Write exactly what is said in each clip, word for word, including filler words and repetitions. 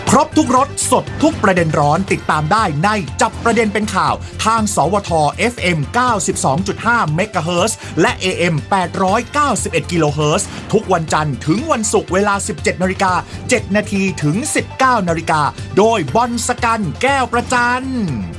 ครบทุกรสสดทุกประเด็นร้อนติดตามได้ในจับประเด็นเป็นข่าวทางสวท เอฟ เอ็ม เก้าสิบสองจุดห้า เมกะเฮิรตซ์และ เอ เอ็ม แปดร้อยเก้าสิบเอ็ด กิโลเฮิรตซ์ทุกวันจันทร์ถึงวันศุกร์เวลา สิบเจ็ดนาฬิกาเจ็ดนาทีถึง สิบเก้านาฬิกาโดยบอลสกันแก้วประจัน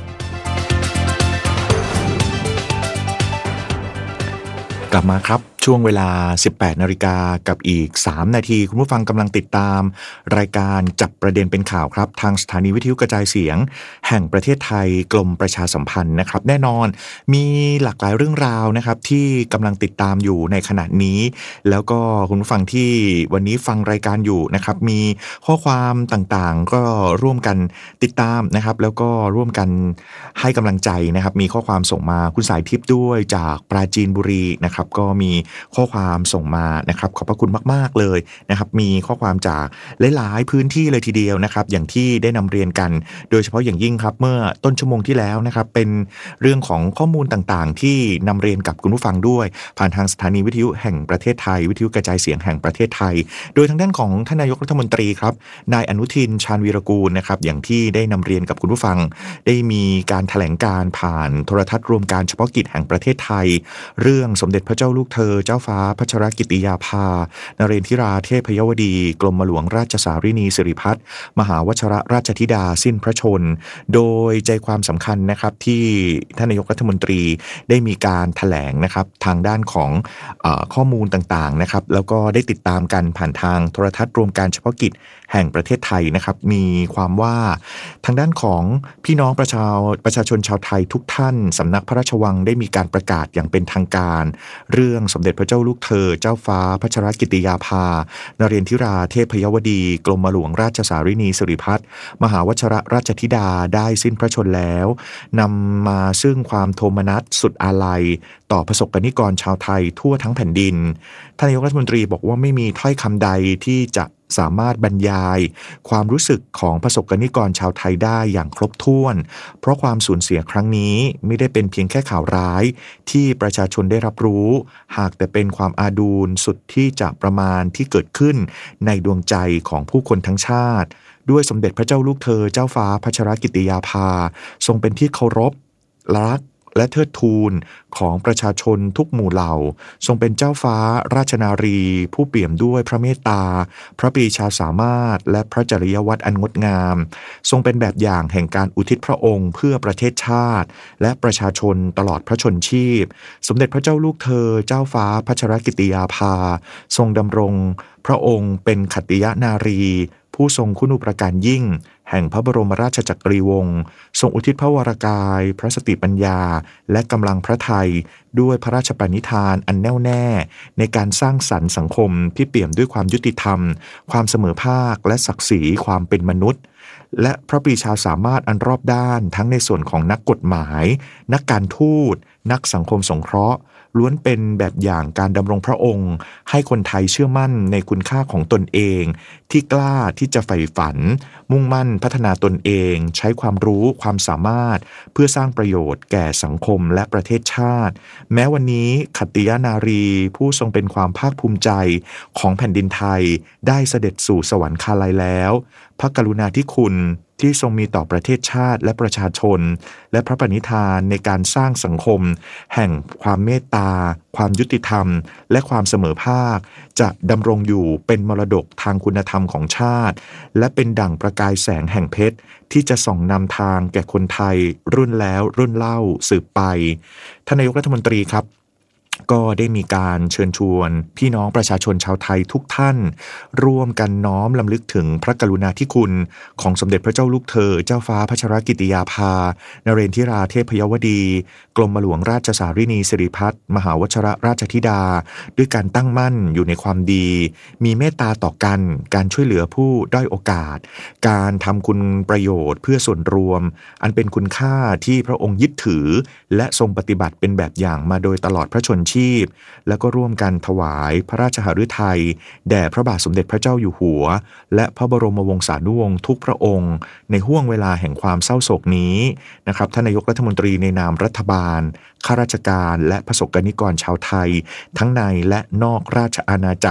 กลับมาครับช่วงเวลา สิบแปดนาฬิกากับอีกสามนาทีคุณผู้ฟังกำลังติดตามรายการจับประเด็นเป็นข่าวครับทางสถานีวิทยุกระจายเสียงแห่งประเทศไทยกรมประชาสัมพันธ์นะครับแน่นอนมีหลากหลายเรื่องราวนะครับที่กำลังติดตามอยู่ในขณะนี้แล้วก็คุณผู้ฟังที่วันนี้ฟังรายการอยู่นะครับมีข้อความต่างๆก็ร่วมกันติดตามนะครับแล้วก็ร่วมกันให้กำลังใจนะครับมีข้อความส่งมาคุณสายทิพย์ด้วยจากปราจีนบุรีนะครับก็มีข้อความส่งมานะครับขอบพระคุณมากๆเลยนะครับมีข้อความจากหลายๆพื้นที่เลยทีเดียวนะครับอย่างที่ได้นำเรียนกันโดยเฉพาะอย่างยิ่งครับเมื่อต้นชั่วโมงที่แล้วนะครับเป็นเรื่องของข้อมูลต่างๆที่นำเรียนกับคุณผู้ฟังด้วยผ่านทางสถานีวิทยุแห่งประเทศไทยวิทยุกระจายเสียงแห่งประเทศไทยโดยทางด้านของท่านนายกรัฐมนตรีครับนายอนุทินชาญวีรกูลนะครับอย่างที่ได้นำเรียนกับคุณผู้ฟังได้มีการแถลงการผ่านโทรทัศน์รวมการเฉพาะกิจแห่งประเทศไทยเรื่องสมเด็จพระเจ้าลูกเธอเจ้าฟ้าพัชรกิติยาภานเรนทิราเทพยวดีกรมหลวงราชสารินีสิริพัฒน์มหาวชรราชธิดาสิ้นพระชนโดยใจความสำคัญนะครับที่ท่านนายกรัฐมนตรีได้มีการแถลงนะครับทางด้านของเอ่อข้อมูลต่างๆนะครับแล้วก็ได้ติดตามกันผ่านทางโทรทัศน์รวมการเฉพาะกิจแห่งประเทศไทยนะครับมีความว่าทางด้านของพี่น้องประชาประชาชนชาวไทยทุกท่านสำนักพระราชวังได้มีการประกาศอย่างเป็นทางการเรื่องสมเด็จพระเจ้าลูกเธอเจ้าฟ้าพัชรกิติยาภานเรนทิราเทพยวดีกรมหลวงราชสารินีสิริพัฒน์มหาวชรราชธิดาได้สิ้นพระชนแล้วนำมาซึ่งความโทมนัสสุดอาลัยต่อประสบกนิกรชาวไทยทั่วทั้งแผ่นดินท่านนายกรัฐมนตรีบอกว่าไม่มีถ้อยคำใดที่จะสามารถบรรยายความรู้สึกของประสบกนิกรชาวไทยได้อย่างครบถ้วนเพราะความสูญเสียครั้งนี้ไม่ได้เป็นเพียงแค่ข่าวร้ายที่ประชาชนได้รับรู้หากแต่เป็นความอาดูลสุดที่จะประมาณที่เกิดขึ้นในดวงใจของผู้คนทั้งชาติด้วยสมเด็จพระเจ้าลูกเธอเจ้าฟ้าพัชรกิติยาภาทรงเป็นที่เคารพรักและเทิดทูนของประชาชนทุกหมู่เหล่าทรงเป็นเจ้าฟ้าราชนารีผู้เปี่ยมด้วยพระเมตตาพระปรีชาสามารถและพระจริยวัตรอันงดงามทรงเป็นแบบอย่างแห่งการอุทิศพระองค์เพื่อประเทศชาติและประชาชนตลอดพระชนชีพสมเด็จพระเจ้าลูกเธอเจ้าฟ้าพัชรกิติยาภาทรงดำรงพระองค์เป็นขัตติยนารีผู้ทรงคุณูปการยิ่งแห่งพระบรมราชจักรีวงศ์ทรงอุทิศพระวรกายพระสติปัญญาและกำลังพระทัยด้วยพระราชปณิธานอันแน่วแน่ในการสร้างสรรค์สังคมที่เปี่ยมด้วยความยุติธรรมความเสมอภาคและศักดิ์ศรีความเป็นมนุษย์และพระปรีชาสามารถอันรอบด้านทั้งในส่วนของนักกฎหมายนักการทูตนักสังคมสงเคราะห์ล้วนเป็นแบบอย่างการดำรงพระองค์ให้คนไทยเชื่อมั่นในคุณค่าของตนเองที่กล้าที่จะใฝ่ฝันมุ่งมั่นพัฒนาตนเองใช้ความรู้ความสามารถเพื่อสร้างประโยชน์แก่สังคมและประเทศชาติแม้วันนี้ขัตติยนารีผู้ทรงเป็นความภาคภูมิใจของแผ่นดินไทยได้เสด็จสู่สวรรคาลัยแล้วพระกรุณาธิคุณที่ทรงมีต่อประเทศชาติและประชาชนและพระปณิธานในการสร้างสังคมแห่งความเมตตาความยุติธรรมและความเสมอภาคจะดำรงอยู่เป็นมรดกทางคุณธรรมของชาติและเป็นดั่งประกายแสงแห่งเพชรที่จะส่องนำทางแก่คนไทยรุ่นแล้วรุ่นเล่าสืบไปท่านนายกรัฐมนตรีครับก็ได้มีการเชิญชวนพี่น้องประชาชนชาวไทยทุกท่านร่วมกันน้อมลำลึกถึงพระกรุณาธิคุณของสมเด็จพระเจ้าลูกเธอเจ้าฟ้าพัชรกิติยาภานเรนทิราเทพยวดีกรมหลวงราชสารินีสิริพัฒน์มหาวชรราชธิดาด้วยการตั้งมั่นอยู่ในความดีมีเมตตาต่อกันการช่วยเหลือผู้ด้อยโอกาสการทำคุณประโยชน์เพื่อส่วนรวมอันเป็นคุณค่าที่พระองค์ยึดถือและทรงปฏิบัติเป็นแบบอย่างมาโดยตลอดพระชนชีพแล้วก็ร่วมกันถวายพระราชหฤทัยแด่พระบาทสมเด็จพระเจ้าอยู่หัวและพระบรมวงศานุวงศ์ทุกพระองค์ในห้วงเวลาแห่งความเศร้าโศกนี้นะครับท่านนายกรัฐมนตรีในนามรัฐบาลข้าราชการและประสบกนิกรชาวไทยทั้งในและนอกราชอาณาจักร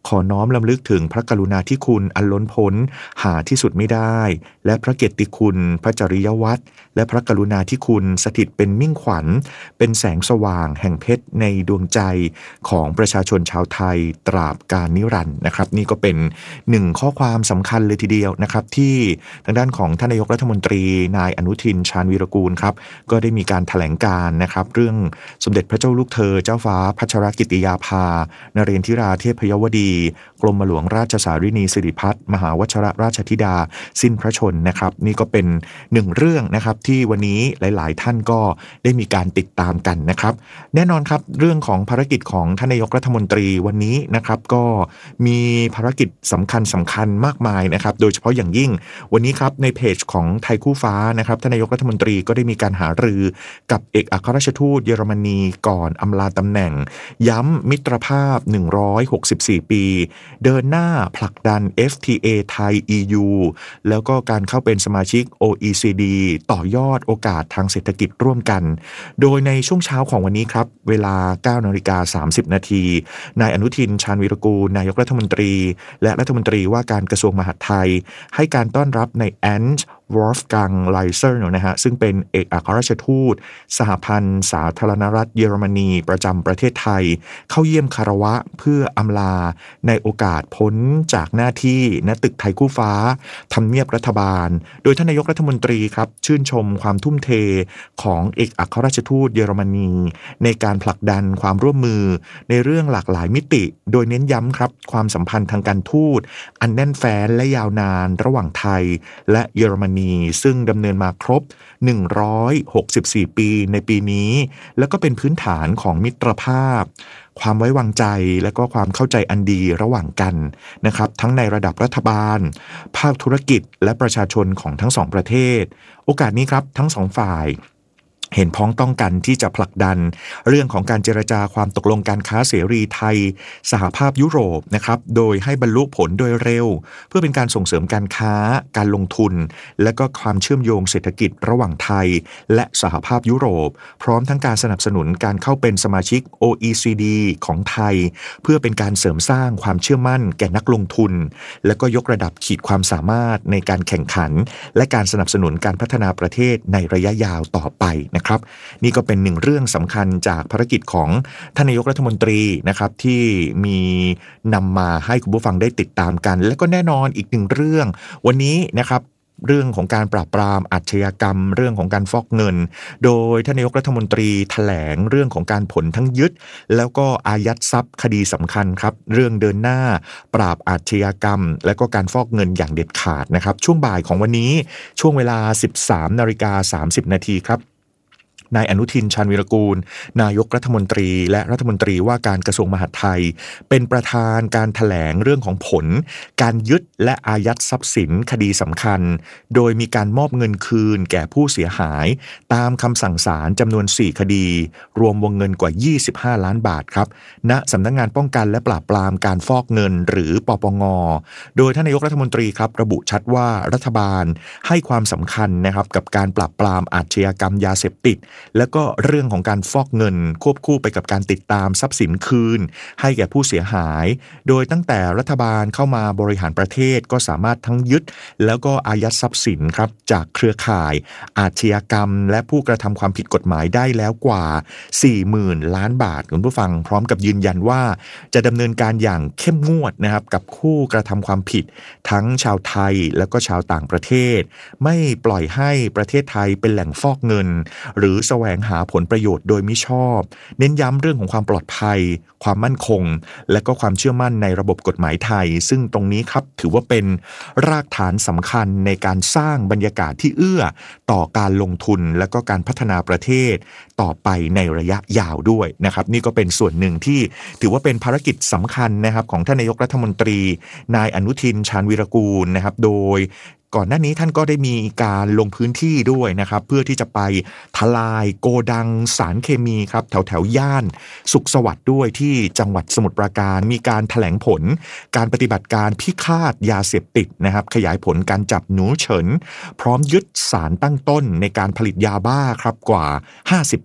ขอน้อมรำลึกถึงพระกรุณาธิคุณอันล้นพ้นหาที่สุดไม่ได้และพระเกียรติคุณพระจริยวัตรและพระกรุณาธิคุณสถิตเป็นมิ่งขวัญเป็นแสงสว่างแห่งเพชรในดวงใจของประชาชนชาวไทยตราบกาลนิรันดร์นะครับนี่ก็เป็นหนึ่งข้อความสำคัญเลยทีเดียวนะครับที่ทางด้านของท่านนายกรัฐมนตรีนายอนุทินชาญวีรกูลครับก็ได้มีการแถลงการนะครับเรื่องสมเด็จพระเจ้าลูกเธอเจ้าฟ้าพัชรกิติยาภานเรนทิราเทพยวดีกรมหลวงราชสารินีสิริพัฒน์มหาวชรราชธิดาสิ้นพระชนนะครับนี่ก็เป็นหนึ่งเรื่องนะครับที่วันนี้หลายๆท่านก็ได้มีการติดตามกันนะครับแน่นอนครับเรื่องของภารกิจของท่านนายกรัฐมนตรีวันนี้นะครับก็มีภารกิจสำคัญสำคัญมากมายนะครับโดยเฉพาะอย่างยิ่งวันนี้ครับในเพจของไทยคู่ฟ้านะครับท่านนายกรัฐมนตรีก็ได้มีการหารือกับเอกอัครราชทูตเยอรมนีก่อนอำลาตำแหน่งย้ำมิตรภาพหนึ่งร้อยหกสิบสี่ปีเดินหน้าผลักดัน เอฟ ที เอ ไทย อี ยู แล้วก็การเข้าเป็นสมาชิก โอ อี ซี ดี ต่อยอดโอกาสทางเศรษฐกิจร่วมกันโดยในช่วงเช้าของวันนี้ครับเวลา เก้านาฬิกาสามสิบนาทีนายอนุทินชาญวีรกูลนายกรัฐมนตรีและรัฐมนตรีว่าการกระทรวงมหาดไทยให้การต้อนรับในแอนท์วอล์ฟกังไลเซอร์นะฮะซึ่งเป็นเอกอัครราชทูตสหพันธ์สาธารณรัฐเยอรมนีประจำประเทศไทยเข้าเยี่ยมคารวะเพื่ออำลาในโอกาสพ้นจากหน้าที่ณตึกไทยคู่ฟ้าทำเนียบรัฐบาลโดยท่านนายกรัฐมนตรีครับชื่นชมความทุ่มเทของเอกอัครราชทูตเยอรมนีในการผลักดันความร่วมมือในเรื่องหลากหลายมิติโดยเน้นย้ำครับความสัมพันธ์ทางการทูตอันแน่นแฟ้นและยาวนานระหว่างไทยและเยอรมนีซึ่งดำเนินมาครบหนึ่งร้อยหกสิบสี่ปีในปีนี้แล้วก็เป็นพื้นฐานของมิตรภาพความไว้วางใจและก็ความเข้าใจอันดีระหว่างกันนะครับทั้งในระดับรัฐบาลภาคธุรกิจและประชาชนของทั้งสองประเทศโอกาสนี้ครับทั้งสองฝ่ายเห็นพ้องต้องกันที่จะผลักดันเรื่องของการเจรจาความตกลงการค้าเสรีไทยสหภาพยุโรปนะครับโดยให้บรรลุผลโดยเร็วเพื่อเป็นการส่งเสริมการค้าการลงทุนและก็ความเชื่อมโยงเศรษฐกิจระหว่างไทยและสหภาพยุโรปพร้อมทั้งการสนับสนุนการเข้าเป็นสมาชิก โอ อี ซี ดี ของไทยเพื่อเป็นการเสริมสร้างความเชื่อมั่นแก่นักลงทุนและก็ยกระดับขีดความสามารถในการแข่งขันและการสนับสนุนการพัฒนาประเทศในระยะยาวต่อไปนะครับนี่ก็เป็นหนึ่งเรื่องสำคัญจากภารกิจของท่านนายกรัฐมนตรีนะครับที่มีนำมาให้คุณผู้ฟังได้ติดตามกันและก็แน่นอนอีกหนึ่งเรื่องวันนี้นะครับเรื่องของการปราบปรามอาชญากรรมเรื่องของการฟอกเงินโดยท่านนายกรัฐมนตรีแถลงเรื่องของการผลทั้งยึดแล้วก็อายัดทรัพย์คดีสำคัญครับเรื่องเดินหน้าปราบอาชญากรรมและก็การฟอกเงินอย่างเด็ดขาดนะครับช่วงบ่ายของวันนี้ช่วงเวลา สิบสามนาฬิกาสามสิบนาทีครับนายอนุทินชาญวีรกูลนายกรัฐมนตรีและรัฐมนตรีว่าการกระทรวงมหาดไทยเป็นประธานการแถลงเรื่องของผลการยึดและอายัดทรัพย์สินคดีสำคัญโดยมีการมอบเงินคืนแก่ผู้เสียหายตามคำสั่งศาลจำนวนสี่คดีรวมวงเงินกว่ายี่สิบห้าล้านบาทครับณสำนักงานป้องกันและปราบปรามการฟอกเงินหรือปปงโดยท่านนายกรัฐมนตรีครับระบุชัดว่ารัฐบาลให้ความสำคัญนะครับกับการปราบปรามอาชญากรรมยาเสพติดแล้วก็เรื่องของการฟอกเงินควบคู่ไปกับการติดตามทรัพย์สินคืนให้แก่ผู้เสียหายโดยตั้งแต่รัฐบาลเข้ามาบริหารประเทศก็สามารถทั้งยึดแล้วก็อายัดทรัพย์สินครับจากเครือข่ายอาชญากรรมและผู้กระทำความผิดกฎหมายได้แล้วกว่า สี่หมื่น ล้านบาทคุณผู้ฟังพร้อมกับยืนยันว่าจะดำเนินการอย่างเข้มงวดนะครับกับผู้กระทำความผิดทั้งชาวไทยแล้วก็ชาวต่างประเทศไม่ปล่อยให้ประเทศไทยเป็นแหล่งฟอกเงินหรือแสวงหาผลประโยชน์โดยมิชอบเน้นย้ำเรื่องของความปลอดภัยความมั่นคงและก็ความเชื่อมั่นในระบบกฎหมายไทยซึ่งตรงนี้ครับถือว่าเป็นรากฐานสำคัญในการสร้างบรรยากาศที่เอื้อต่อการลงทุนและก็การพัฒนาประเทศต่อไปในระยะยาวด้วยนะครับนี่ก็เป็นส่วนหนึ่งที่ถือว่าเป็นภารกิจสำคัญนะครับของท่านนายกรัฐมนตรีนายอนุทินชาญวีรกูลนะครับโดยก่อนหน้านี้ท่านก็ได้มีการลงพื้นที่ด้วยนะครับเพื่อที่จะไปทลายโกดังสารเคมีครับแถวแถวย่านสุขสวัสดิ์ด้วยที่จังหวัดสมุทรปราการมีการแถลงผลการปฏิบัติการพิฆาตยาเสพติดนะครับขยายผลการจับหนูเฉินพร้อมยึดสารตั้งต้นในการผลิตยาบ้าครับกว่าห้าสิบ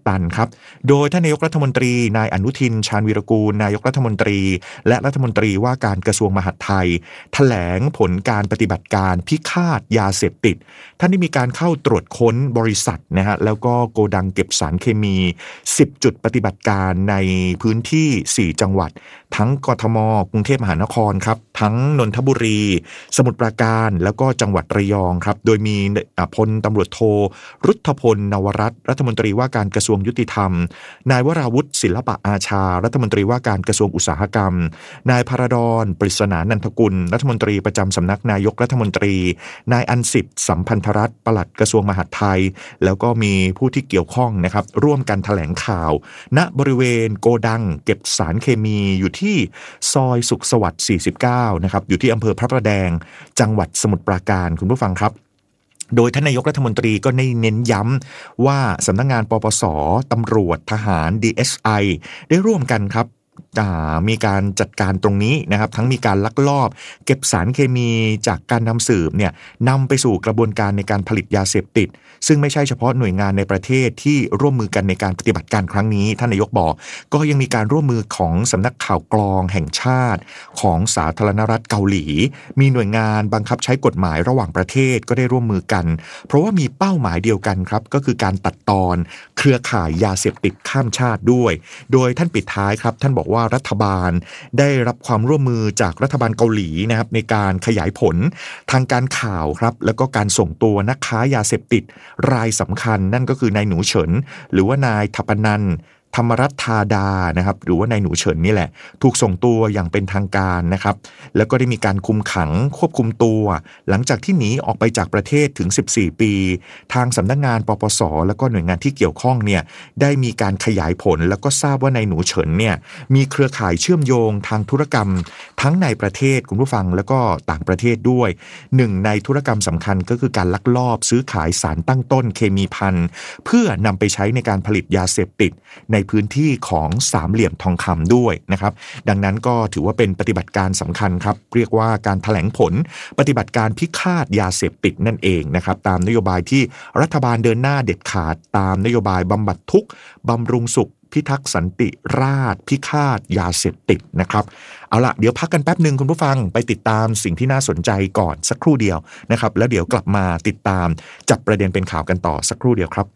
ตันครับโดยท่านนายกรัฐมนตรีนายอนุทินชาญวีรกูลนายกรัฐมนตรีและรัฐมนตรีว่าการกระทรวงมหาดไทยแถลงผลการปฏิบัติการพิฆาตยาเสพติดท่านได้มีการเข้าตรวจค้นบริษัทนะฮะแล้วก็โกดังเก็บสารเคมีสิบจุดปฏิบัติการในพื้นที่สี่จังหวัดทั้งกทมกรุงเทพมหานครครับทั้งนนทบุรีสมุทรปราการแล้วก็จังหวัดระยองครับโดยมีพลตำรวจโทรุทธพลนวรัตน์รัฐมนตรีว่าการกระทรวงยุติธรรมนายวราวุฒิศิลปะอาชารัฐมนตรีว่าการกระทรวงอุตสาหกรรมนายพระดอนปริศนานันทกุลรัฐมนตรีประจำสำนักนายกรัฐมนตรีนายอันสิทธิ์สัมพันธรัตน์ปลัดกระทรวงมหาดไทยแล้วก็มีผู้ที่เกี่ยวข้องนะครับร่วมกันแถลงข่าวณบริเวณโกดังเก็บสารเคมีอยู่ที่ซอยสุขสวัสดิ์สี่สิบเก้านะครับอยู่ที่อำเภอพระประแดงจังหวัดสมุทรปราการคุณผู้ฟังครับโดยท่านนายกรัฐมนตรีก็ได้เน้นย้ำว่าสำนักงานปปส.ตำรวจทหาร ดี เอส ไอ ได้ร่วมกันครับมีการจัดการตรงนี้นะครับทั้งมีการลักลอบเก็บสารเคมีจากการนำสืบเนี่ยนำไปสู่กระบวนการในการผลิตยาเสพติดซึ่งไม่ใช่เฉพาะหน่วยงานในประเทศที่ร่วมมือกันในการปฏิบัติการครั้งนี้ท่านนายกบอกก็ยังมีการร่วมมือของสำนักข่าวกรองแห่งชาติของสาธารณรัฐเกาหลีมีหน่วยงานบังคับใช้กฎหมายระหว่างประเทศก็ได้ร่วมมือกันเพราะว่ามีเป้าหมายเดียวกันครับก็คือการตัดตอนเครือข่ายยาเสพติดข้ามชาติด้วยโดยท่านปิดท้ายครับท่านบอกว่ารัฐบาลได้รับความร่วมมือจากรัฐบาลเกาหลีนะครับในการขยายผลทางการข่าวครับแล้วก็การส่งตัวนักค้ายาเสพติดรายสำคัญนั่นก็คือนายหนูเฉินหรือว่านายทัปนันธรรมรัตน์ธาดานะครับหรือว่านายหนูเฉินนี่แหละถูกส่งตัวอย่างเป็นทางการนะครับแล้วก็ได้มีการคุมขังควบคุมตัวหลังจากที่หนีออกไปจากประเทศถึงสิบสี่ปีทางสำนักงานปปส.แล้วก็หน่วยงานที่เกี่ยวข้องเนี่ยได้มีการขยายผลแล้วก็ทราบว่านายหนูเฉินเนี่ยมีเครือข่ายเชื่อมโยงทางธุรกรรมทั้งในประเทศคุณผู้ฟังแล้วก็ต่างประเทศด้วยหนึ่งในธุรกรรมสำคัญก็คือการลักลอบซื้อขายสารตั้งต้นเคมีภัณฑ์เพื่อนำไปใช้ในการผลิตยาเสพติดในพื้นที่ของสามเหลี่ยมทองคำด้วยนะครับดังนั้นก็ถือว่าเป็นปฏิบัติการสำคัญครับเรียกว่าการแถลงผลปฏิบัติการพิฆาตยาเสพติดนั่นเองนะครับตามนโยบายที่รัฐบาลเดินหน้าเด็ดขาดตามนโยบายบำบัดทุกข์บำรุงสุขพิทักษ์สันติราษฎร์พิฆาตยาเสพติดนะครับเอาละเดี๋ยวพักกันแป๊บนึงคุณผู้ฟังไปติดตามสิ่งที่น่าสนใจก่อนสักครู่เดียวนะครับแล้วเดี๋ยวกลับมาติดตามจับประเด็นเป็นข่าวกันต่อสักครู่เดียวครับ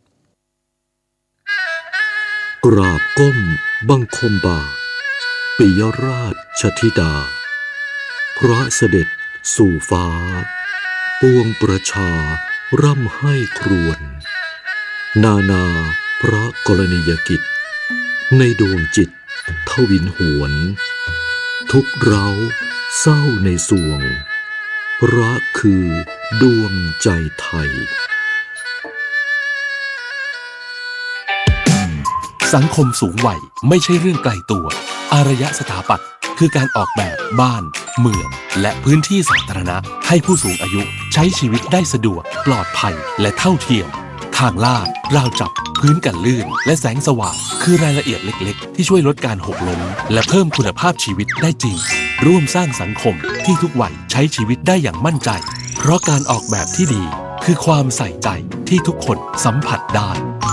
กราบก้มบังคมบาทปิยราชธิดาพระเสด็จสู่ฟ้าปวงประชาร่ำให้ครวญนานาพระกรณียกิจในดวงจิตทวินหวนทุกเร้าเศร้าในสวงพระคือดวงใจไทยสังคมสูงวัยไม่ใช่เรื่องไกลตัวอารยสถาปัตย์คือการออกแบบบ้านเมืองและพื้นที่สาธารณะให้ผู้สูงอายุใช้ชีวิตได้สะดวกปลอดภัยและเท่าเทียมทางลาดราวจับพื้นกันลื่นและแสงสว่างคือรายละเอียดเล็กๆที่ช่วยลดการหกล้มและเพิ่มคุณภาพชีวิตได้จริงร่วมสร้างสังคมที่ทุกวัยใช้ชีวิตได้อย่างมั่นใจเพราะการออกแบบที่ดีคือความใส่ใจที่ทุกคนสัมผัสได้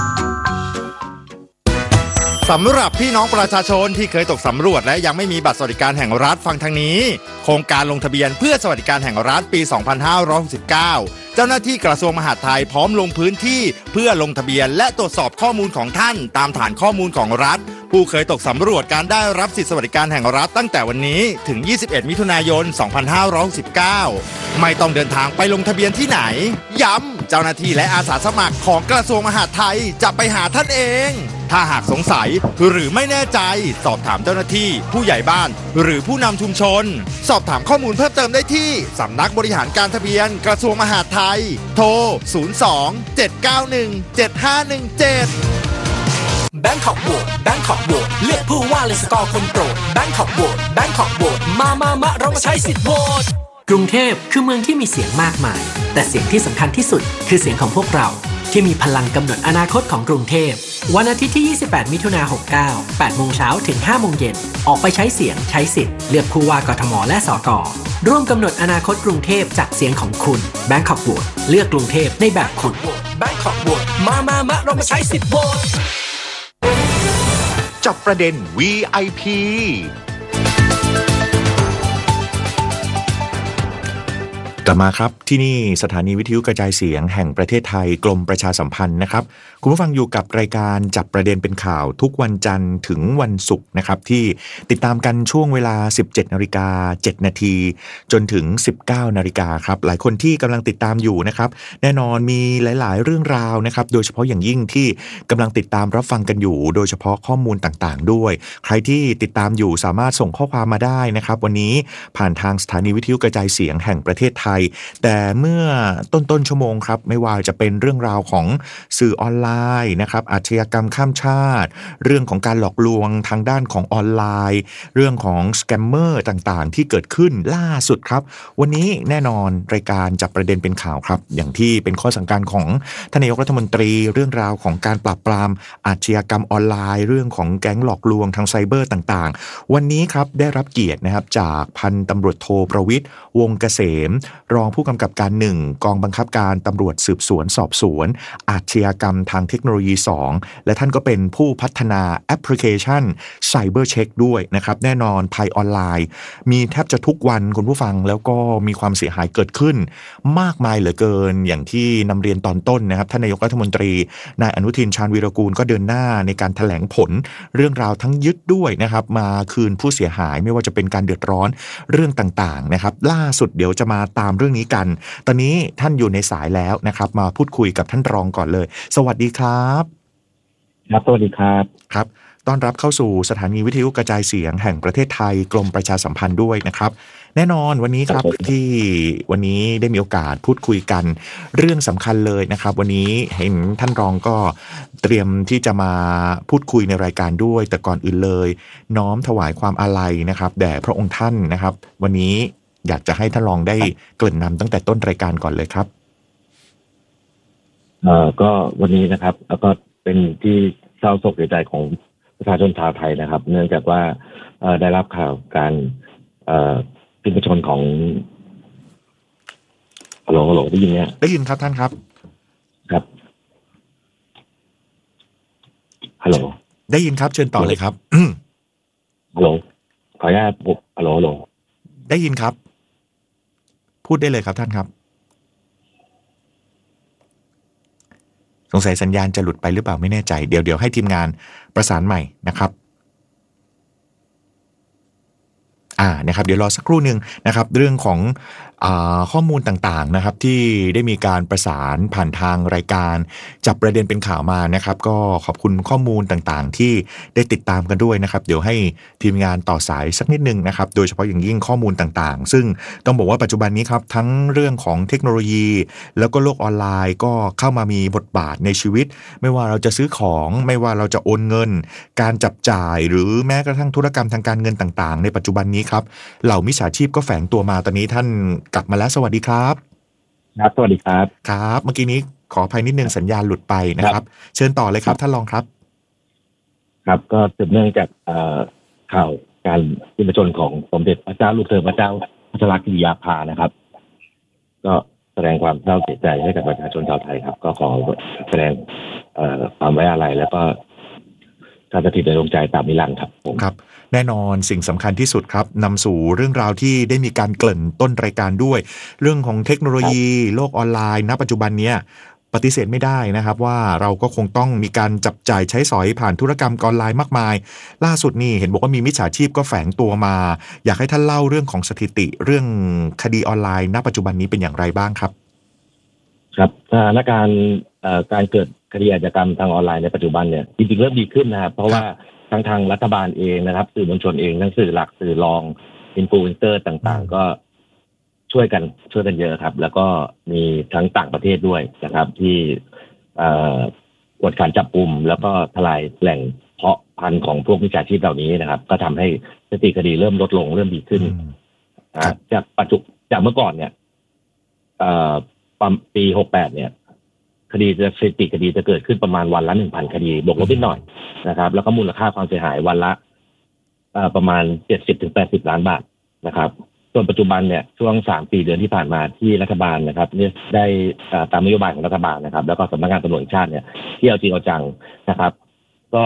สำหรับพี่น้องประชาชนที่เคยตกสำรวจและยังไม่มีบัตรสวัสดิการแห่งรัฐฟังทางนี้โครงการลงทะเบียนเพื่อสวัสดิการแห่งรัฐปี สองพันห้าร้อยหกสิบเก้า เจ้าหน้าที่กระทรวงมหาดไทยพร้อมลงพื้นที่เพื่อลงทะเบียนและตรวจสอบข้อมูลของท่านตามฐานข้อมูลของรัฐผู้เคยตกสำรวจการได้รับสิทธิสวัสดิการแห่งรัฐตั้งแต่วันนี้ถึงยี่สิบเอ็ดมิถุนายน สองพันห้าร้อยหกสิบเก้า ไม่ต้องเดินทางไปลงทะเบียนที่ไหนย้ำเจ้าหน้าที่และอาสาสมัครของกระทรวงมหาดไทยจะไปหาท่านเองถ้าหากสงสัยหรือไม่แน่ใจสอบถามเจ้าหน้าที่ผู้ใหญ่บ้านหรือผู้นำชุมชนสอบถามข้อมูลเพิ่มเติมได้ที่สำนักบริหารการทะเบียนกระทรวงมหาดไทยโทรศูนย์ สอง เจ็ด เก้า หนึ่ง เจ็ด ห้า หนึ่ง เจ็ดแบงคอกโหวตแบงคอกโหวตเลือกผู้ว่าเลยสกอร์คนโปรดแบงคอกโหวตแบงคอกโหวตมามามาเรามาใช้สิทธิ์โหวตกรุงเทพคือเมืองที่มีเสียงมากมายแต่เสียงที่สำคัญที่สุดคือเสียงของพวกเราที่มีพลังกำหนดอนาคตของกรุงเทพวันอาทิตย์ที่ยี่สิบแปดมิถุนายนหกเก้า แปดโมงเช้าถึงห้าโมงเย็นออกไปใช้เสียงใช้สิทธิ์เลือกผู้ว่ากทมและสกร่วมกำหนดอนาคตกรุงเทพจากเสียงของคุณ Bangkok Vote เลือกกรุงเทพในแบบคุณ Bangkok Vote มามามาเรามาใช้สิทธิ์โหวตจับประเด็น วี ไอ พี กลับมาครับที่นี่สถานีวิทยุกระจายเสียงแห่งประเทศไทยกรมประชาสัมพันธ์นะครับคุณผู้ฟังอยู่กับรายการจับประเด็นเป็นข่าวทุกวันจันทร์ถึงวันศุกร์นะครับที่ติดตามกันช่วงเวลา สิบเจ็ดนาฬิกาเจ็ดนาทีจนถึง สิบเก้านาฬิกาครับหลายคนที่กำลังติดตามอยู่นะครับแน่นอนมีหลายๆเรื่องราวนะครับโดยเฉพาะอย่างยิ่งที่กำลังติดตามรับฟังกันอยู่โดยเฉพาะข้อมูลต่างๆด้วยใครที่ติดตามอยู่สามารถส่งข้อความมาได้นะครับวันนี้ผ่านทางสถานีวิทยุกระจายเสียงแห่งประเทศไทยแต่เมื่อต้นๆชั่วโมงครับไม่ว่าจะเป็นเรื่องราวของสื่อออนไลน์นะครับอาชญากรรมข้ามชาติเรื่องของการหลอกลวงทางด้านของออนไลน์เรื่องของสแกมเมอร์ต่างๆที่เกิดขึ้นล่าสุดครับวันนี้แน่นอนรายการจับประเด็นเป็นข่าวครับอย่างที่เป็นข้อสั่งการของท่านนายกรัฐมนตรีเรื่องราวของการปราบปรามอาชญากรรมออนไลน์เรื่องของแก๊งหลอกลวงทางไซเบอร์ต่างๆวันนี้ครับได้รับเกียรตินะครับจากพันตำรวจโทประวิตรวงศ์เกษมรองผู้กำกับการหนึ่งกองบังคับการตำรวจสืบสวนสอบสวนอาชญากรรมทางเทคโนโลยีสองและท่านก็เป็นผู้พัฒนาแอปพลิเคชัน Cyber Check ด้วยนะครับแน่นอนภัยออนไลน์มีแทบจะทุกวันคุณผู้ฟังแล้วก็มีความเสียหายเกิดขึ้นมากมายเหลือเกินอย่างที่นำเรียนตอนต้นนะครับท่านนายกรัฐมนตรีนายอนุทินชาญวีรกูลก็เดินหน้าในการแถลงผลเรื่องราวทั้งยึดด้วยนะครับมาคืนผู้เสียหายไม่ว่าจะเป็นการเดือดร้อนเรื่องต่างๆนะครับล่าสุดเดี๋ยวจะมาตามเรื่องนี้กันตอนนี้ท่านอยู่ในสายแล้วนะครับมาพูดคุยกับท่านรองก่อนเลยสวัสดีครับครับสวัสดีครับครับต้อนรับเข้าสู่สถานีวิทยุกระจายเสียงแห่งประเทศไทยกรมประชาสัมพันธ์ด้วยนะครับแน่นอนวันนี้ครับที่วันนี้ได้มีโอกาสพูดคุยกันเรื่องสำคัญเลยนะครับวันนี้เห็นท่านรองก็เตรียมที่จะมาพูดคุยในรายการด้วยแต่ก่อนอื่นเลยน้อมถวายความอาลัยนะครับแด่พระองค์ท่านนะครับวันนี้อยากจะให้ท่านรองได้เกริ่นนำตั้งแต่ต้นรายการก่อนเลยครับเอ่อก็วันนี้นะครับแล้วก็เป็นที่เศร้าโศกเสียใจของประชาชนชาวไทยนะครับเนื่องจากว่าเอ่อได้รับข่าวการเอ่อสิ้นพระชนของฮัลโหลฮัลโหลได้ยินไหมได้ยินครับท่านครับครับฮัลโหลได้ยินครับเชิญต่อเลยครับฮัลโหลขออนุญาตปุ๊บฮัลโหลฮัลโหลได้ยินครับพูดได้เลยครับท่านครับสงสัยสัญญาณจะหลุดไปหรือเปล่าไม่แน่ใจเดี๋ยวเดี๋ยวให้ทีมงานประสานใหม่นะครับอ่านะครับเดี๋ยวรอสักครู่หนึ่งนะครับเรื่องของอ่าข้อมูลต่างๆนะครับที่ได้มีการประสานผ่านทางรายการจับประเด็นเป็นข่าวมานะครับก็ขอบคุณข้อมูลต่างๆที่ได้ติดตามกันด้วยนะครับเดี๋ยวให้ทีมงานต่อสายสักนิดนึงนะครับโดยเฉพาะอย่างยิ่งข้อมูลต่างๆซึ่งต้องบอกว่าปัจจุบันนี้ครับทั้งเรื่องของเทคโนโลยีแล้วก็โลกออนไลน์ก็เข้ามามีบทบาทในชีวิตไม่ว่าเราจะซื้อของไม่ว่าเราจะโอนเงินการจับจ่ายหรือแม้กระทั่งธุรกรรมทางการเงินต่างๆในปัจจุบันนี้ครับเหล่ามิจฉาชีพก็แฝงตัวมาตอนนี้ท่านกลับมาแล้วสวัสดีครับครับสวัสดีครับครับเมื่อกี้นี้ขออภัยนิดนึงสัญญาณหลุดไปนะครับเชิญต่อเลยครับท่านรองครับครับก็สืบเนื่องจากข่าวการสิ้นพระชนของสมเด็จพระเจ้าลูกเธอพระเจ้าพัชรกิติยาภานะครับก็แสดงความเศร้าเสียใจให้กับประชาชนชาวไทยครับก็ขอแสดงความไว้อาลัยแล้วก็การสถิตในดวงใจตามนิรันดร์ครับผมครับแน่นอนสิ่งสำคัญที่สุดครับนำสู่เรื่องราวที่ได้มีการเกริ่นต้นรายการด้วยเรื่องของเทคโนโลยีโลกออนไลน์ณปัจจุบันเนี้ยปฏิเสธไม่ได้นะครับว่าเราก็คงต้องมีการจับจ่ายใช้สอยผ่านธุรกรรมออนไลน์มากมายล่าสุดนี่เห็นบอกว่ามีมิจฉาชีพก็แฝงตัวมาอยากให้ท่านเล่าเรื่องของสถิติเรื่องคดีออนไลน์ณปัจจุบันนี้เป็นอย่างไรบ้างครับครับสถานการณ์การเกิดคดีอาชญากรรมทางออนไลน์ในปัจจุบันเนี่ยจริงๆเริ่มดีขึ้นนะครับเพราะว่าทั้งทางรัฐบาลเองนะครับสื่อมวลชนเองทั้งสื่อหลักสื่อรองอินฟลูเอนเซอร์ต่างๆก็ช่วยกันช่วยกันเยอะครับแล้วก็มีทั้งต่างประเทศด้วยนะครับที่กดขันจับกุมแล้วก็ทลายแหล่งเพาะพันธุ์ของพวกมิจฉาชีพเหล่านี้นะครับก็ทำให้สถิติคดีเริ่มลดลงเริ่มดีขึ้นจากปัจจุจากเมื่อก่อนเนี่ยปีหกแปดเนี่ยคดีจะสถิติคดีจะเกิดขึ้นประมาณวันละ หนึ่งพัน คดีบวกลบนิดหน่อยนะครับแล้วก็มูลค่าความเสียหายวันละประมาณ เจ็ดสิบถึงแปดสิบ ล้านบาทนะครับส่วนปัจจุบันเนี่ยช่วง สามถึงสี่ เดือนที่ผ่านมาที่รัฐบาลนะครับเนี่ยได้ตามนโยบายของรัฐบาลนะครับแล้วก็สำนักงานตำรวจแห่งชาติเนี่ยที่เอาจริงเอาจังนะครับก็ส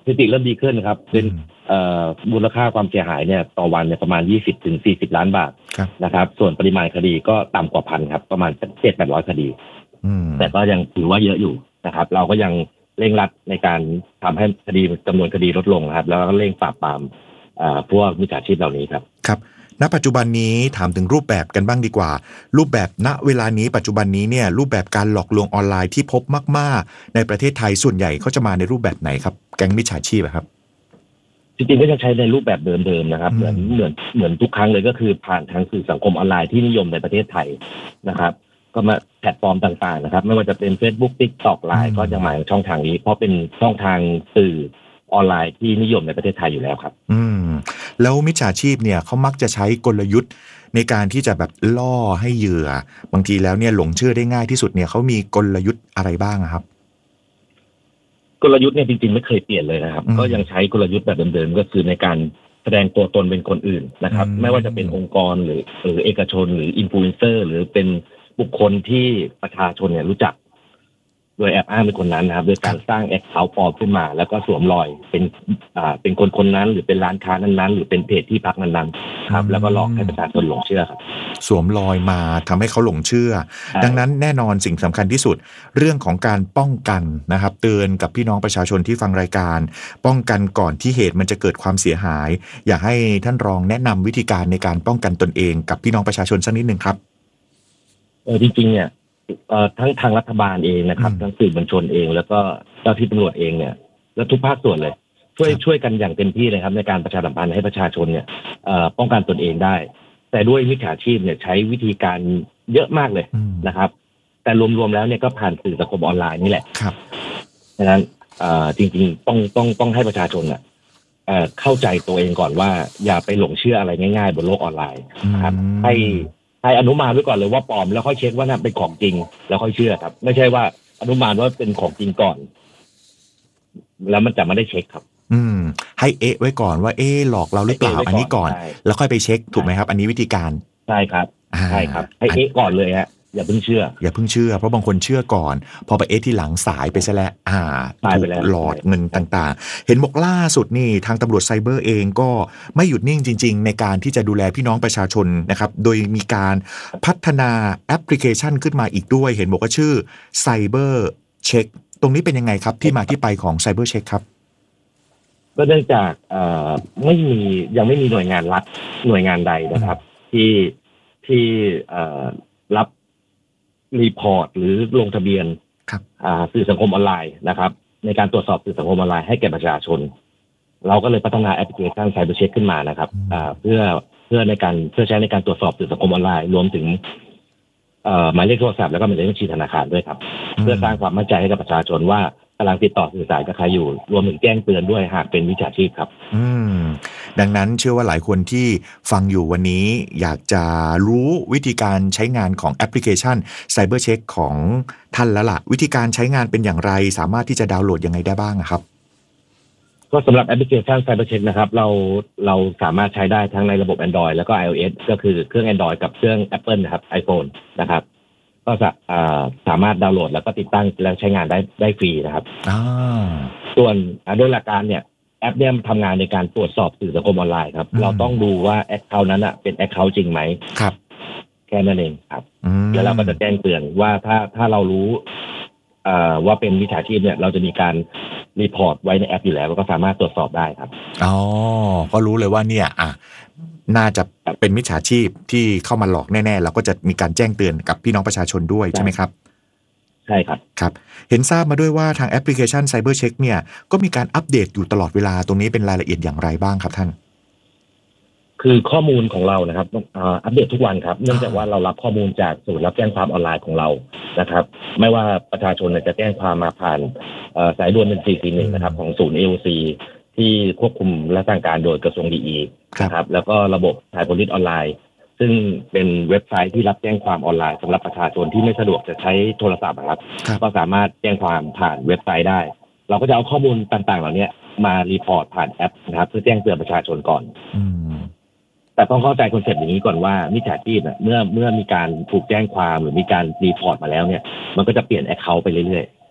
สถิติเริ่มดีขึ้นนะครับเป็นเอ่อมูลค่าความเสียหายเนี่ยต่อวันเนี่ยประมาณ ยี่สิบถึงสี่สิบ ล้านบาทนะครับส่วนปริมาณคดีก็ต่ำกว่าพันครับประมาณ เจ็ดถึงแปดร้อย คดีแต่ก็ยังถือว่าเยอะอยู่นะครับเราก็ยังเร่งรัดในการทำให้คดีจำนวนคดีลดลงนะครับแล้วก็เร่งปราบปรามพวกมิจฉาชีพเหล่านี้ครับครับณปัจจุบันนี้ถามถึงรูปแบบกันบ้างดีกว่ารูปแบบณเวลานี้ปัจจุบันนี้เนี่ยรูปแบบการหลอกลวงออนไลน์ที่พบมากๆในประเทศไทยส่วนใหญ่เขาจะมาในรูปแบบไหนครับแก๊งมิจฉาชีพครับจริงๆก็จะใช้ในรูปแบบเดิมๆนะครับเหมือนเหมือนเหมือนทุกครั้งเลยก็คือผ่านทางสื่อสังคมออนไลน์ที่นิยมในประเทศไทยนะครับก็มาแพลตฟอร์มต่างๆนะครับไม่ว่าจะเป็น Facebook TikTok ไลน์ก็จะมาช่องทางนี้เพราะเป็นช่องทางสื่อออนไลน์ที่นิยมในประเทศไทยอยู่แล้วครับอืมแล้วมิจฉาชีพเนี่ยเขามักจะใช้กลยุทธ์ในการที่จะแบบล่อให้เหยื่อบางทีแล้วเนี่ยหลงเชื่อได้ง่ายที่สุดเนี่ยเขามีกลยุทธ์อะไรบ้างครับกลยุทธ์เนี่ยจริงๆไม่เคยเปลี่ยนเลยนะครับก็ยังใช้กลยุทธ์แบบเดิมๆก็คือในการแสดงตัวตนเป็นคนอื่นนะครับไม่ว่าจะเป็นองค์กรหรือหรือเอกชนหรืออินฟลูเอนเซอร์หรือเป็นบุคคลที่ประชาชนเนี่ยรู้จักโดยแอบอ้างเป็นคนนั้นนะครับโดยการสร้างแอคเคาท์ปลอมขึ้นมาแล้วก็สวมรอยเป็นอ่าเป็นคนคนนั้นหรือเป็นร้านค้านั้นๆหรือเป็นเพจที่พักนั้นๆครับแล้วก็หลอกให้ประชาชนหลงเชื่อครับสวมรอยมาทำให้เขาหลงเชื่อดังนั้นแน่นอนสิ่งสำคัญที่สุดเรื่องของการป้องกันนะครับเตือนกับพี่น้องประชาชนที่ฟังรายการป้องกันก่อนที่เหตุมันจะเกิดความเสียหายอยากให้ท่านรองแนะนำวิธีการในการป้องกันตนเองกับพี่น้องประชาชนสักนิดนึงครับเออจริงๆเนี่ยทั้งทางรัฐบาลเองนะครับทั้งสื่อมวลชนเองแล้วก็เจ้าที่ตำรวจเองเนี่ยและทุกภาคส่วนเลยช่วยช่วยกันอย่างเต็มที่เลยครับในการประชาสัมพันธ์ให้ประชาชนเนี่ยป้องกันตนเองได้แต่ด้วยมิจฉาชีพเนี่ยใช้วิธีการเยอะมากเลยนะครับแต่รวมๆแล้วเนี่ยก็ผ่านสื่อสังคมออนไลน์นี่แหละครับดังนั้นจริงๆต้องต้องต้องให้ประชาชนเนี่ยเข้าใจตัวเองก่อนว่าอย่าไปหลงเชื่ออะไรง่ายๆบนโลกออนไลน์นะครับให้ให้อนุมานไว้ก่อนเลยว่าปลอมแล้วค่อยเช็คว่าน่ะเป็นของจริงแล้วค่อยเชื่อครับไม่ใช่ว่าอนุมานว่าเป็นของจริงก่อนแล้วมันจะไม่ได้เช็คครับอืมให้เอ๊ะไว้ก่อนว่าเอ๊ะหลอกเราหรือเปล่าอันนี้ก่อนแล้วค่อยไปเช็คถูกไหมครับอันนี้วิธีการใช่ครับใช่ครับให้เอ๊ะก่อนเลยฮะอย่าเพิ่งเชื่ออย่าเพิ่งเชื่อเพราะบางคนเชื่อก่อนพอไปเอ๊ะที่หลังสายไปซะแล้วอ่าถูกหลอกเงินต่างๆเห็นบอกล่าสุดนี่ทางตำรวจไซเบอร์เองก็ไม่หยุดนิ่งจริงๆในการที่จะดูแลพี่น้องประชาชนนะครับโดยมีการพัฒนาแอปพลิเคชันขึ้นมาอีกด้วยเห็นบอกว่าชื่อไซเบอร์เช็คตรงนี้เป็นยังไงครับที่มาที่ไปของไซเบอร์เช็คครับก็เนื่องจากไม่มียังไม่มีหน่วยงานรัฐหน่วยงานใดนะครับที่ที่รับรีพอร์ตหรือลงทะเบียนสื่อสังคมออนไลน์นะครับในการตรวจสอบสื่อสังคมออนไลน์ให้แก่ประชาชนเราก็เลยพัฒนาแอปพลิเคชันไซเบอร์เช็คขึ้นมานะครับเพื่อเพื่อในการเพื่อใช้ในการตรวจสอบสื่อสังคมออนไลน์รวมถึงหมายเลขโทรศัพท์แล้วก็หมายเลขบัญชีธนาคารด้วยครับเพื่อสร้างความมั่นใจให้กับประชาชนว่ากำลังติดต่อสื่อสารกับใครอยู่รวมถึงแจ้งเตือนด้วยหากเป็นมิจฉาชีพครับอืมดังนั้นเชื่อว่าหลายคนที่ฟังอยู่วันนี้อยากจะรู้วิธีการใช้งานของแอปพลิเคชัน Cyber Check ของท่านแล้วล่ะวิธีการใช้งานเป็นอย่างไรสามารถที่จะดาวน์โหลดยังไงได้บ้างครับก็สำหรับแอปพลิเคชัน Cyber Check นะครับเราเราสามารถใช้ได้ทั้งในระบบ Android แล้วก็ iOS ก็คือเครื่อง Android กับเครื่อง Apple นะครับ iPhone นะครับก็จะสามารถดาวน์โหลดแล้วก็ติดตั้งแล้วใช้งานได้ได้ฟรีนะครับส่วนโดยหลักการเนี่ยแอปเนี่ยทำงานในการตรวจสอบสื่อสังคมออนไลน์ครับเราต้องดูว่าแอคเคาท์นั้นอ่ะเป็นแอคเคาท์จริงไหมครับแค่นั้นเองครับแล้วเราก็จะแจ้งเตือนว่าถ้าถ้าเรารู้ว่าเป็นมิจฉาชีพเนี่ยเราจะมีการรีพอร์ตไว้ในแอปอยู่แล้วก็สามารถตรวจสอบได้ครับอ๋อก็รู้เลยว่าเนี่ยอ่ะน่าจะเป็นมิจฉาชีพที่เข้ามาหลอกแน่ๆเราก็จะมีการแจ้งเตือนกับพี่น้องประชาชนด้วยใช่ไหมครับใช่ครับครับเห็นทราบมาด้วยว่าทางแอปพลิเคชัน Cyber Check เนี่ยก็มีการอัปเดตอยู่ตลอดเวลาตรงนี้เป็นรายละเอียดอย่างไรบ้างครับท่านคือข้อมูลของเรานะครับอัปเดตทุกวันครับเนื่องจากว่าเรารับข้อมูลจากศูนย์รับแจ้งความออนไลน์ของเรานะครับไม่ว่าประชาชนจะแจ้งความมาผ่านสายด่วนหนึ่งสี่สี่หนึ่งนะครับของศูนย์ เอ โอ ซี ที่ควบคุมและสั่งการโดยกระทรวงดีอีนะครับแล้วก็ระบบไทยโพลิสออนไลน์ซึ่งเป็นเว็บไซต์ที่รับแจ้งความออนไลน์สำหรับประชาชนที่ไม่สะดวกจะใช้โทรศัพท์นะครับก็สามารถแจ้งความผ่านเว็บไซต์ได้เราก็จะเอาข้อมูลต่างๆเหล่านี้มารีพอร์ตผ่านแอปนะครับเพื่อแจ้งเตือนประชาชนก่อนแต่ต้องเข้าใจคอนเซ็ปต์อย่างนี้ก่อนว่ามิจฉาชีพเมื่อเมื่อมีการถูกแจ้งความหรือมีการรีพอร์ตมาแล้วเนี่ยมันก็จะเปลี่ยนแอคเคาท์ไปเรื่อย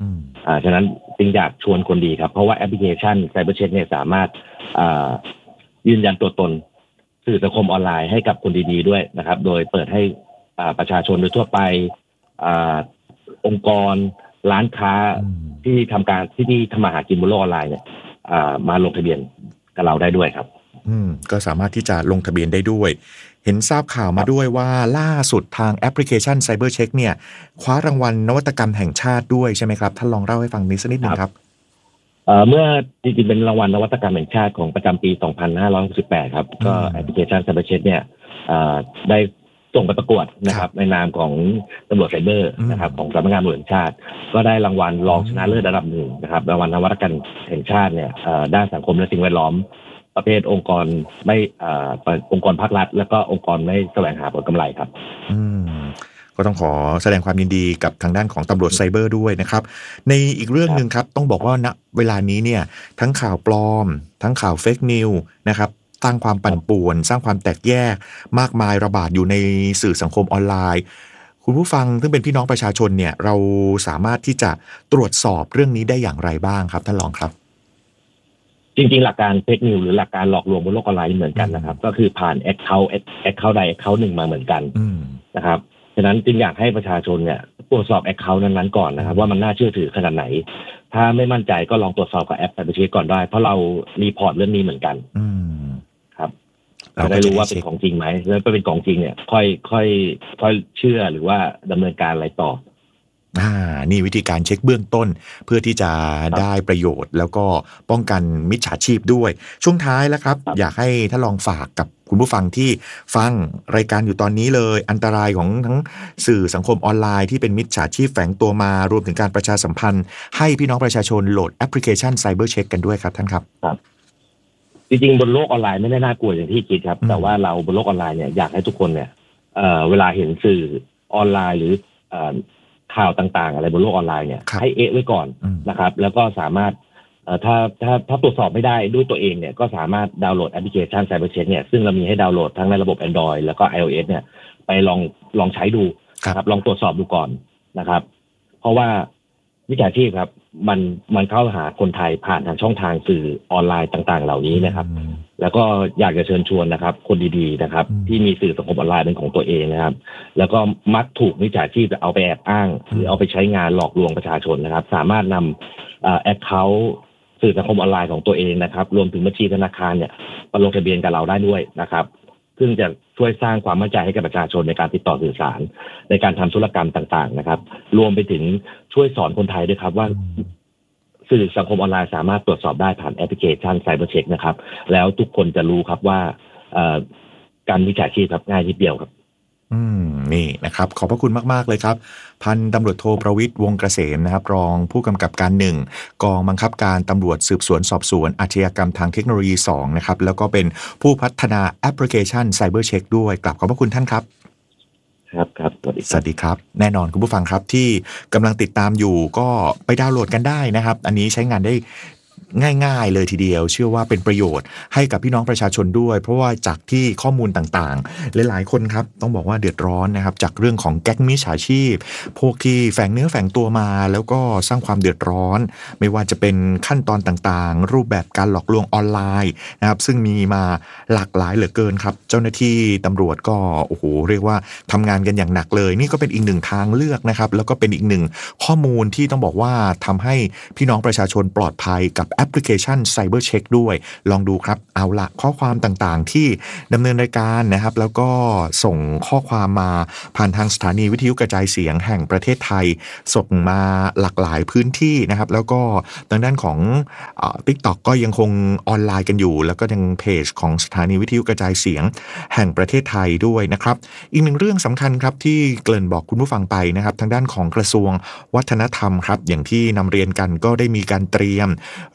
อ่าฉะนั้นจึงอยากชวนคนดีครับเพราะว่าแอปพลิเคชัน CyberCheck เนี่ยสามารถอ่ายืนยันตัวตนสื่อสังคมออนไลน์ให้กับคนดีๆด้วยนะครับโดยเปิดให้อ่าประชาชนโดยทั่วไปอ่าองค์กรร้านค้าที่ทำการที่ที่ทำมาหากินบนโลกออนไลน์เนี่ยอ่ามาลงทะเบียนกับเราได้ด้วยครับอืมก็สามารถที่จะลงทะเบียนได้ด้วยเห็นทราบข่าวมาด้วยว่าล่าสุดทางแอปพลิเคชัน CyberCheck เนี่ยคว้ารางวัลนวัตกรรมแห่งชาติด้วยใช่ไหมครับท่านลองเล่าให้ฟังนิดสักนิดนึงครับเอ่อเมื่อจริงๆเป็นรางวัลนวัตกรรมแห่งชาติของประจำปีสองพันห้าร้อยหกสิบแปดครับก็แอปพลิเคชัน CyberCheck เนี่ยเอ่อได้ส่งไปประกวดนะครับในนามของตำรวจไซเบอร์นะครับของสำนักงานตำรวจแห่งชาติก็ได้รางวัลรองชนะเลิศระดับหนึ่งนะครับรางวัลนวัตกรรมแห่งชาติเนี่ยด้านสังคมและสิ่งแวดล้อมประเภทองค์กรไม่อ่าองค์กรภาครัฐแล้วก็องค์กรไม่แสวงหาผลกำไรครับอืมก็ต้องขอแสดงความยินดีกับทางด้านของตำรวจไซเบอร์ด้วยนะครับในอีกเรื่องนึงครับต้องบอกว่าณเวลานี้เนี่ยทั้งข่าวปลอมทั้งข่าวเฟกนิวนะครับสร้างความปั่นป่วนสร้างความแตกแยกมากมายระบาดอยู่ในสื่อสังคมออนไลน์คุณผู้ฟังซึ่งเป็นพี่น้องประชาชนเนี่ยเราสามารถที่จะตรวจสอบเรื่องนี้ได้อย่างไรบ้างครับท่านรองครับจริงๆหลักการเฟกนิวหรือหลักการหลอกลวงบนโลกออนไลน์เหมือนกันนะครับก็คือผ่านแอคเคาท์แอคเคาท์ใดแอคเคาท์หนึ่งมาเหมือนกันนะครับฉะนั้นจึงอยากให้ประชาชนเนี่ยตรวจสอบแอคเคาท์นั้นๆก่อนนะครับว่ามันน่าเชื่อถือขนาดไหนถ้าไม่มั่นใจก็ลองตรวจสอบกับแอป CyberCheck ก่อนได้เพราะเรารีพอร์ตเรื่องนี้เหมือนกันครับจะได้รู้ว่าเป็นของจริงไหมแล้วก็เป็นของจริงเนี่ยค่อยค่อยค่อยเชื่อหรือว่าดำเนินการอะไรต่ออ่านี่วิธีการเช็คเบื้องต้นเพื่อที่จะได้ประโยชน์แล้วก็ป้องกันมิจฉาชีพด้วยช่วงท้ายแล้วครับอยากให้ท่านลองฝากกับคุณผู้ฟังที่ฟังรายการอยู่ตอนนี้เลยอันตรายของทั้งสื่อสังคมออนไลน์ที่เป็นมิจฉาชีพแฝงตัวมารวมถึงการประชาสัมพันธ์ให้พี่น้องประชาชนโหลดแอปพลิเคชัน CyberCheck กันด้วยครับท่านครับครับจริงๆบนโลกออนไลน์ไม่ได้น่ากลัวอย่างที่คิดครับแต่ว่าเราบนโลกออนไลน์เนี่ยอยากให้ทุกคนเนี่ยเอ่อเวลาเห็นสื่อออนไลน์หรือเอ่อข่าวต่างๆอะไรบนโลกออนไลน์เนี่ยให้เอะไว้ก่อนนะครับแล้วก็สามารถเอ่อถ้าถ้าถ้าตรวจสอบไม่ได้ด้วยตัวเองเนี่ยก็สามารถดาวน์โหลดแอปพลิเคชัน CyberCheck เนี่ยซึ่งเรามีให้ดาวน์โหลดทั้งในระบบ Android แล้วก็ iOS เนี่ยไปลองลองใช้ดูครับลองตรวจสอบดูก่อนนะครับเพราะว่ามิจฉาชีพครับมันมันเข้าหาคนไทยผ่านทางช่องทางสื่อออนไลน์ต่างๆเหล่านี้นะครับแล้วก็อยากจะเชิญชวนนะครับคนดีๆนะครับที่มีสื่อสังคมออนไลน์เป็นของตัวเองนะครับแล้วก็มักถูกมิจฉาชีพเอาไปแอบอ้างหรือเอาไปใช้งานหลอกลวงประชาชนนะครับสามารถนำแอคเคาท์สื่อสังคมออนไลน์ของตัวเองนะครับรวมถึงบัญชีธนาคารเนี่ยมาลงทะเบียนกับเราได้ด้วยนะครับซึ่งจะช่วยสร้างความมั่นใจให้กับประชาชนในการติดต่อสื่อสารในการทำธุรกรรมต่างๆนะครับรวมไปถึงช่วยสอนคนไทยด้วยครับว่าสื่อสังคมออนไลน์สามารถตรวจสอบได้ผ่านแอปพลิเคชัน CyberCheck นะครับแล้วทุกคนจะรู้ครับว่าการมิจฉาชีพครับง่ายนิดเดียวครับอืมนี่นะครับขอบพระคุณมากๆเลยครับพันตำรวจโทประวิตรวงศ์เกษมนะครับรองผู้กำกับการหนึ่งกองบังคับการตำรวจสืบสวนสอบสวนอาชญากรรมทางเทคโนโลยีสองนะครับแล้วก็เป็นผู้พัฒนาแอปพลิเคชัน CyberCheck ด้วยกลับขอบพระคุณท่านครับครับครับสวัสดีสวัสดีครับแน่นอนคุณผู้ฟังครับที่กำลังติดตามอยู่ก็ไปดาวน์โหลดกันได้นะครับอันนี้ใช้งานได้ง่ายๆเลยทีเดียวเชื่อว่าเป็นประโยชน์ให้กับพี่น้องประชาชนด้วยเพราะว่าจากที่ข้อมูลต่างๆหลายๆคนครับต้องบอกว่าเดือดร้อนนะครับจากเรื่องของแก๊งมิจฉาชีพพวกที่แฝงเนื้อแฝงตัวมาแล้วก็สร้างความเดือดร้อนไม่ว่าจะเป็นขั้นตอนต่างๆรูปแบบการหลอกลวงออนไลน์นะครับซึ่งมีมาหลากหลายเหลือเกินครับเจ้าหน้าที่ตำรวจก็โอ้โหเรียกว่าทำงานกันอย่างหนักเลยนี่ก็เป็นอีกหนึ่งทางเลือกนะครับแล้วก็เป็นอีกหนึ่งข้อมูลที่ต้องบอกว่าทำให้พี่น้องประชาชนปลอดภัยกับแอปพลิเคชัน CyberCheck ด้วยลองดูครับเอาละข้อความต่างๆที่ดำเนินรายการนะครับแล้วก็ส่งข้อความมาผ่านทางสถานีวิทยุกระจายเสียงแห่งประเทศไทยส่งมาหลากหลายพื้นที่นะครับแล้วก็ทางด้านของเอ่อ TikTok ก็ยังคงออนไลน์กันอยู่แล้วก็ยังเพจของสถานีวิทยุกระจายเสียงแห่งประเทศไทยด้วยนะครับอีกหนึ่งเรื่องสำคัญครับที่เกริ่นบอกคุณผู้ฟังไปนะครับทางด้านของกระทรวงวัฒนธรรมครับอย่างที่นำเรียนกันก็ได้มีการเตรียม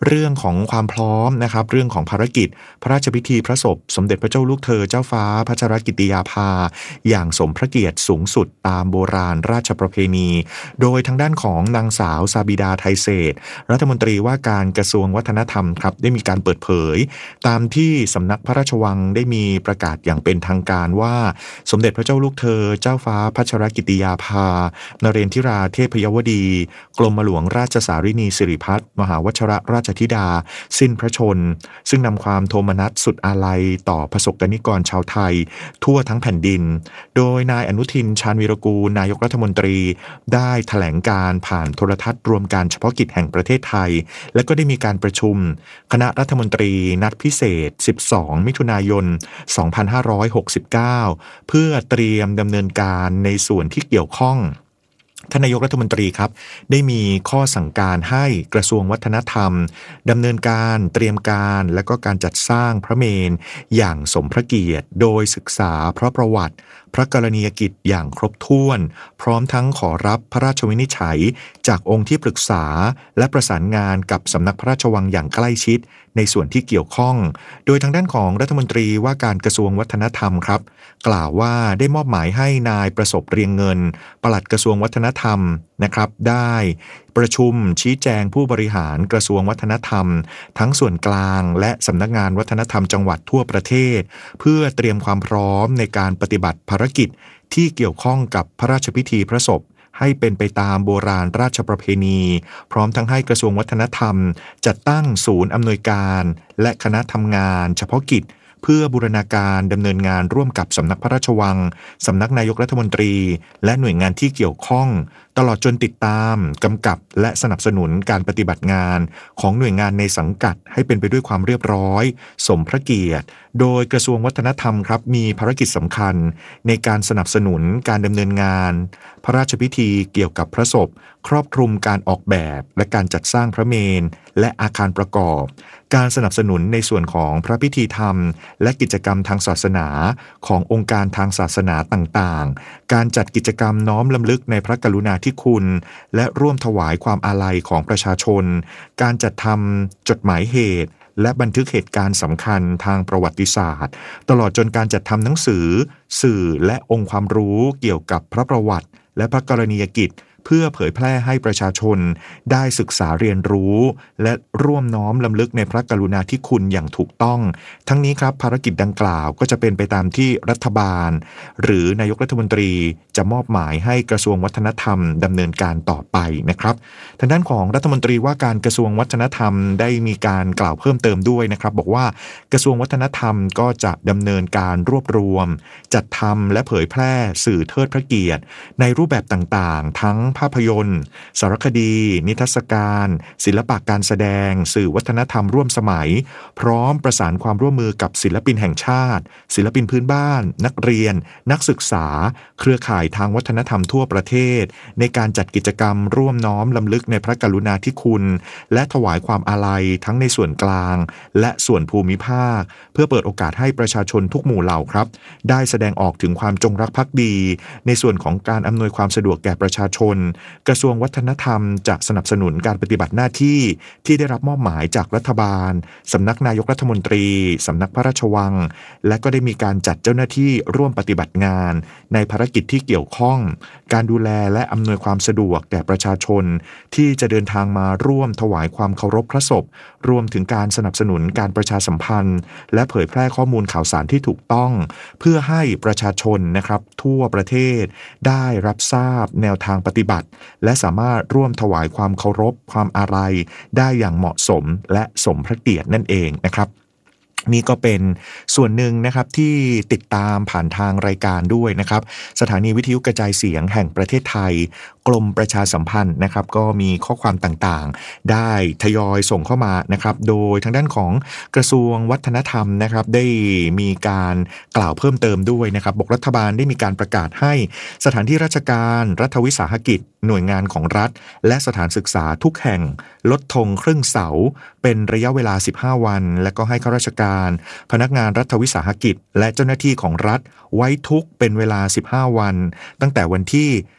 เรื่องของความพร้อมนะครับเรื่องของภารกิจพระราชพิธีพระศพสมเด็จพระเจ้าลูกเธอเจ้าฟ้าพัชรกิติยาภาอย่างสมพระเกียรติสูงสุดตามโบราณราชประเพณีโดยทางด้านของนางสาวซาบิดาไทยเศษรัฐมนตรีว่าการกระทรวงวัฒนธรรมครับได้มีการเปิดเผยตามที่สำนักพระราชวังได้มีประกาศอย่างเป็นทางการว่าสมเด็จพระเจ้าลูกเธอเจ้าฟ้าพัชรกิติยาภานเรนทิราเทพยวดีกรมหลวงราชสารินีสิริพัฒน์มหาวชรราชธิดาสิ้นพระชนซึ่งนำความโทมนัสสุดอาลัยต่อประสบกนิกรชาวไทยทั่วทั้งแผ่นดินโดยนายอนุทินชาญวีรกูลนายกรัฐมนตรีได้แถลงการผ่านโทรทัศน์รวมการเฉพาะกิจแห่งประเทศไทยและก็ได้มีการประชุมคณะรัฐมนตรีนัดพิเศษสิบสองมิถุนายนสองพันห้าร้อยหกสิบเก้าเพื่อเตรียมดำเนินการในส่วนที่เกี่ยวข้องท่านนายกรัฐมนตรีครับได้มีข้อสั่งการให้กระทรวงวัฒนธรรมดำเนินการเตรียมการและก็การจัดสร้างพระเมรุอย่างสมพระเกียรติโดยศึกษาพระประวัติพระกรณียกิจอย่างครบถ้วนพร้อมทั้งขอรับพระราชวินิจฉัยจากองค์ที่ปรึกษาและประสานงานกับสำนักพระราชวังอย่างใกล้ชิดในส่วนที่เกี่ยวข้องโดยทางด้านของรัฐมนตรีว่าการกระทรวงวัฒนธรรมครับกล่าวว่าได้มอบหมายให้นายประสบเรียงเงินปลัดกระทรวงวัฒนธรรมนะครับได้ประชุมชี้แจงผู้บริหารกระทรวงวัฒนธรรมทั้งส่วนกลางและสำนักงานวัฒนธรรมจังหวัดทั่วประเทศเพื่อเตรียมความพร้อมในการปฏิบัติภารกิจที่เกี่ยวข้องกับพระราชพิธีพระศพให้เป็นไปตามโบราณราชประเพณีพร้อมทั้งให้กระทรวงวัฒนธรรมจัดตั้งศูนย์อำนวยการและคณะทำงานเฉพาะกิจเพื่อบูรณาการดำเนินงานร่วมกับสำนักพระราชวังสำนักนายกรัฐมนตรีและหน่วยงานที่เกี่ยวข้องตลอดจนติดตามกำกับและสนับสนุนการปฏิบัติงานของหน่วยงานในสังกัดให้เป็นไปด้วยความเรียบร้อยสมพระเกียรติโดยกระทรวงวัฒนธรรมครับมีภารกิจสำคัญในการสนับสนุนการดำเนินงานพระราชพิธีเกี่ยวกับพระศพครอบคลุมการออกแบบและการจัดสร้างพระเมรุและอาคารประกอบการสนับสนุนในส่วนของพระพิธีธรรมและกิจกรรมทางศาสนาขององค์การทางศาสนาต่างๆการจัดกิจกรรมน้อมรำลึกในพระกรุณาธิคุณและร่วมถวายความอาลัยของประชาชนการจัดทำจดหมายเหตุและบันทึกเหตุการณ์สำคัญทางประวัติศาสตร์ตลอดจนการจัดทำหนังสือสื่อและองค์ความรู้เกี่ยวกับพระประวัติและพระกรณียกิจเพื่อเผยแพร่ให้ประชาชนได้ศึกษาเรียนรู้และร่วมน้อมรำลึกในพระกรุณาธิคุณอย่างถูกต้องทั้งนี้ครับภารกิจดังกล่าวก็จะเป็นไปตามที่รัฐบาลหรือนายกรัฐมนตรีจะมอบหมายให้กระทรวงวัฒนธรรมดำเนินการต่อไปนะครับทางด้านของรัฐมนตรีว่าการกระทรวงวัฒนธรรมได้มีการกล่าวเพิ่มเติมด้วยนะครับบอกว่ากระทรวงวัฒนธรรมก็จะดำเนินการรวบรวมจัดทำและเผยแพร่สื่อเทิดพระเกียรติในรูปแบบต่างๆทั้งภาพยนตร์สารคดีนิทรรศการศิลปะการแสดงสื่อวัฒนธรรมร่วมสมัยพร้อมประสานความร่วมมือกับศิลปินแห่งชาติศิลปินพื้นบ้านนักเรียนนักศึกษาเครือข่ายทางวัฒนธรรมทั่วประเทศในการจัดกิจกรรมร่วมน้อมรำลึกในพระกรุณาธิคุณและถวายความอาลัยทั้งในส่วนกลางและส่วนภูมิภาคเพื่อเปิดโอกาสให้ประชาชนทุกหมู่เหล่าครับได้แสดงออกถึงความจงรักภักดีในส่วนของการอำนวยความสะดวกแก่ประชาชนกระทรวงวัฒนธรรมจะสนับสนุนการปฏิบัติหน้าที่ที่ได้รับมอบหมายจากรัฐบาลสำนักนายกรัฐมนตรีสำนักพระราชวังและก็ได้มีการจัดเจ้าหน้าที่ร่วมปฏิบัติงานในภารกิจที่เกี่ยวข้องการดูแลและอำนวยความสะดวกแก่ประชาชนที่จะเดินทางมาร่วมถวายความเคารพพระศพรวมถึงการสนับสนุนการประชาสัมพันธ์และเผยแพร่ข้อมูลข่าวสารที่ถูกต้องเพื่อให้ประชาชนนะครับทั่วประเทศได้รับทราบแนวทางปฏิบัติและสามารถร่วมถวายความเคารพความอาลัยได้อย่างเหมาะสมและสมพระเกียรตินั่นเองนะครับนี่ก็เป็นส่วนหนึ่งนะครับที่ติดตามผ่านทางรายการด้วยนะครับสถานีวิทยุกระจายเสียงแห่งประเทศไทยกรมประชาสัมพันธ์นะครับก็มีข้อความต่างๆได้ทยอยส่งเข้ามานะครับโดยทางด้านของกระทรวงวัฒนธรรมนะครับได้มีการกล่าวเพิ่มเติมด้วยนะครับบอกรัฐบาลได้มีการประกาศให้สถานที่ราชการรัฐวิสาหกิจหน่วยงานของรัฐและสถานศึกษาทุกแห่งลดธงครึ่งเสาเป็นระยะเวลาสิบห้าวันและก็ให้ข้าราชการพนักงานรัฐวิสาหกิจและเจ้าหน้าที่ของรัฐไว้ทุกข์เป็นเวลาสิบห้าวันตั้งแต่วันที่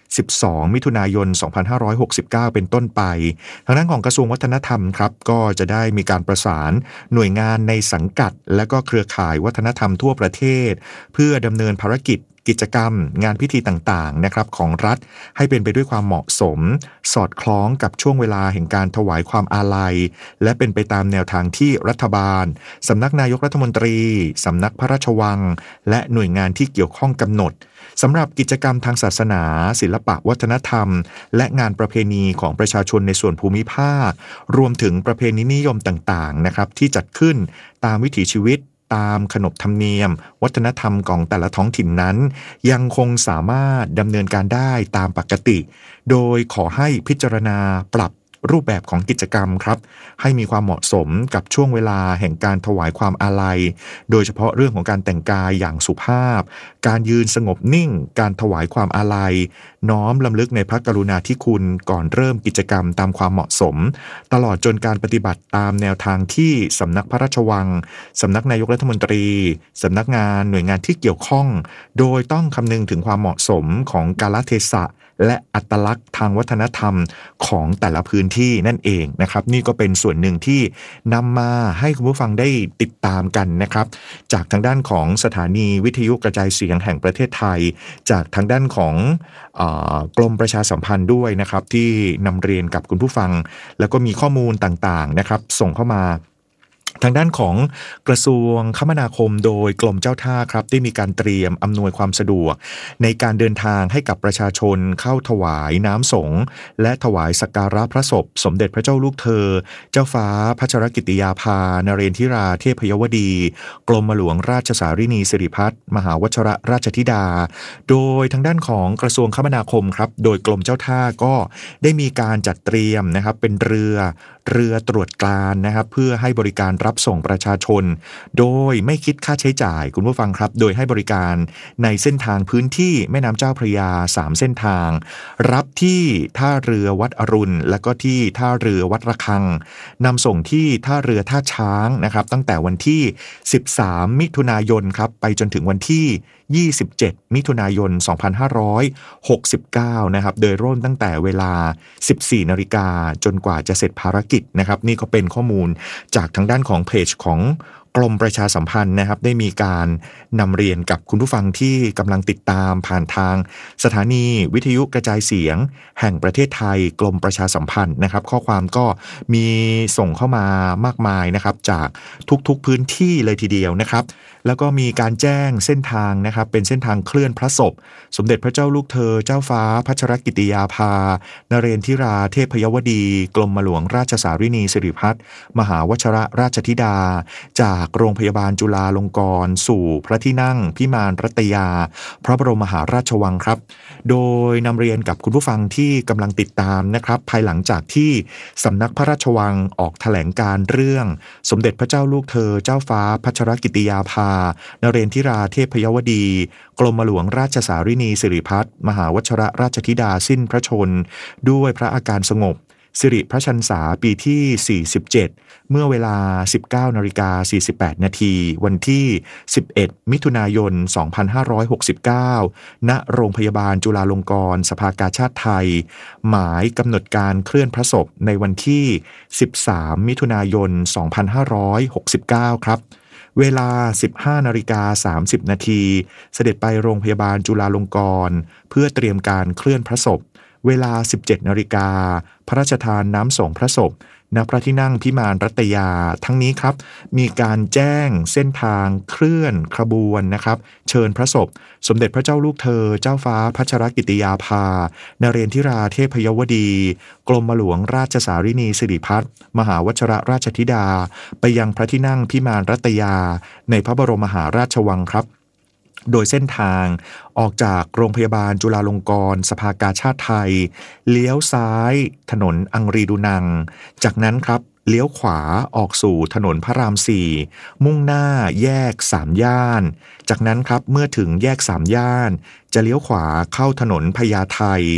สิบสองมิถุนายนสองพันห้าร้อยหกสิบเก้าเป็นต้นไปทางด้านของกระทรวงวัฒนธรรมครับก็จะได้มีการประสานหน่วยงานในสังกัดและก็เครือข่ายวัฒนธรรมทั่วประเทศเพื่อดำเนินภารกิจกิจกรรมงานพิธีต่างๆนะครับของรัฐให้เป็นไปด้วยความเหมาะสมสอดคล้องกับช่วงเวลาแห่งการถวายความอาลัยและเป็นไปตามแนวทางที่รัฐบาลสำนักนายกรัฐมนตรีสำนักพระราชวังและหน่วยงานที่เกี่ยวข้องกำหนดสำหรับกิจกรรมทางศาสนาศิลปะวัฒนธรรมและงานประเพณีของประชาชนในส่วนภูมิภาครวมถึงประเพณีนิยมต่างๆนะครับที่จัดขึ้นตามวิถีชีวิตตามขนบธรรมเนียมวัฒนธรรมของแต่ละท้องถิ่นนั้นยังคงสามารถดำเนินการได้ตามปกติโดยขอให้พิจารณาปรับรูปแบบของกิจกรรมครับให้มีความเหมาะสมกับช่วงเวลาแห่งการถวายความอาลัยโดยเฉพาะเรื่องของการแต่งกายอย่างสุภาพการยืนสงบนิ่งการถวายความอาลัยน้อมลำลึกในพระกรุณาธิคุณก่อนเริ่มกิจกรรมตามความเหมาะสมตลอดจนการปฏิบัติตามแนวทางที่สำนักพระราชวังสำนักนายกรัฐมนตรีสำนักงานหน่วยงานที่เกี่ยวข้องโดยต้องคำนึงถึงความเหมาะสมของกาลเทศะและอัตลักษณ์ทางวัฒนธรรมของแต่ละพื้นที่นั่นเองนะครับนี่ก็เป็นส่วนหนึ่งที่นำมาให้คุณผู้ฟังได้ติดตามกันนะครับจากทางด้านของสถานีวิทยุกระจายเสียงแห่งประเทศไทยจากทางด้านของเอ่อกรมประชาสัมพันธ์ด้วยนะครับที่นำเรียนกับคุณผู้ฟังแล้วก็มีข้อมูลต่างๆนะครับส่งเข้ามาทางด้านของกระทรวงคมนาคมโดยกรมเจ้าท่าครับได้มีการเตรียมอำนวยความสะดวกในการเดินทางให้กับประชาชนเข้าถวายน้ำสงฆ์และถวายสักการะพระศพสมเด็จพระเจ้าลูกเธอเจ้าฟ้าพัชรกิติยาภานเรนทิราเทพยวดีกรมหลวงราชสารินีสิริพัฒน์มหาวชรราชธิดาโดยทางด้านของกระทรวงคมนาคมครับโดยกรมเจ้าท่าก็ได้มีการจัดเตรียมนะครับเป็นเรือเรือตรวจการนะครับเพื่อให้บริการรับส่งประชาชนโดยไม่คิดค่าใช้จ่ายคุณผู้ฟังครับโดยให้บริการในเส้นทางพื้นที่แม่น้ำเจ้าพระยาสามเส้นทางรับที่ท่าเรือวัดอรุณและก็ที่ท่าเรือวัดระฆังนำส่งที่ท่าเรือท่าช้างนะครับตั้งแต่วันที่สิบสามมิถุนายนครับไปจนถึงวันที่ยี่สิบเจ็ดมิถุนายนสองพันห้าร้อยหกสิบเก้านะครับโดยเริ่มตั้งแต่เวลา สิบสี่นาฬิกาจนกว่าจะเสร็จภารกิจนะครับนี่ก็เป็นข้อมูลจากทางด้านของเพจของกรมประชาสัมพันธ์นะครับได้มีการนำเรียนกับคุณผู้ฟังที่กำลังติดตามผ่านทางสถานีวิทยุกระจายเสียงแห่งประเทศไทยกรมประชาสัมพันธ์นะครับข้อความก็มีส่งเข้ามามากมายนะครับจากทุกๆพื้นที่เลยทีเดียวนะครับแล้วก็มีการแจ้งเส้นทางนะครับเป็นเส้นทางเคลื่อนพระศพสมเด็จพระเจ้าลูกเธอเจ้าฟ้าพัชรกิติยาภานเรนทิราเทพยวดีกรมหลวงราชสารินีสิริพัฒน์มหาวชรราชธิดาจากโรงพยาบาลจุฬาลงกรณ์สู่พระที่นั่งพิมานรัตยาพระบรมมหาราชวังครับโดยนำเรียนกับคุณผู้ฟังที่กำลังติดตามนะครับภายหลังจากที่สำนักพระราชวังออกแถลงการเรื่องสมเด็จพระเจ้าลูกเธอเจ้าฟ้าพัชรกิติยาภานเรนทิราเทพยวดีกรมหลวงราชสารินีสิริพัฒน์มหาวชรราชธิดาสิ้นพระชนด้วยพระอาการสงบสิริพระชันษาปีที่สี่สิบเจ็ดเมื่อเวลา สิบเก้านาฬิกาสี่สิบแปดนาทีวันที่สิบเอ็ดมิถุนายนสองพันห้าร้อยหกสิบเก้าณโรงพยาบาลจุฬาลงกรณ์สภากาชาดไทยหมายกำหนดการเคลื่อนพระศพในวันที่สิบสามมิถุนายนสองพันห้าร้อยหกสิบเก้าครับเวลา สิบห้านาฬิกาสามสิบนาทีเสด็จไปโรงพยาบาลจุฬาลงกรณ์เพื่อเตรียมการเคลื่อนพระศพเวลา สิบเจ็ดนาฬิกาพระราชทานน้ำส่งพระศพณพระที่นั่งพิมานรัตยาทั้งนี้ครับมีการแจ้งเส้นทางเคลื่อนขบวนนะครับเชิญพระศพสมเด็จพระเจ้าลูกเธอเจ้าฟ้าพัชรกิติยาภานเรนทิราเทพยวดีกรมหลวงราชสารินีสิริพัฒน์มหาวชรราชธิดาไปยังพระที่นั่งพิมานรัตยาในพระบรมมหาราชวังครับโดยเส้นทางออกจากโรงพยาบาลจุฬาลงกรณ์สภากาชาดไทยเลี้ยวซ้ายถนนอังรีดูนังจากนั้นครับเลี้ยวขวาออกสู่ถนนพระรามสี่มุ่งหน้าแยกสามย่านจากนั้นครับเมื่อถึงแยกสามย่านจะเลี้ยวขวาเข้าถนนพญาไท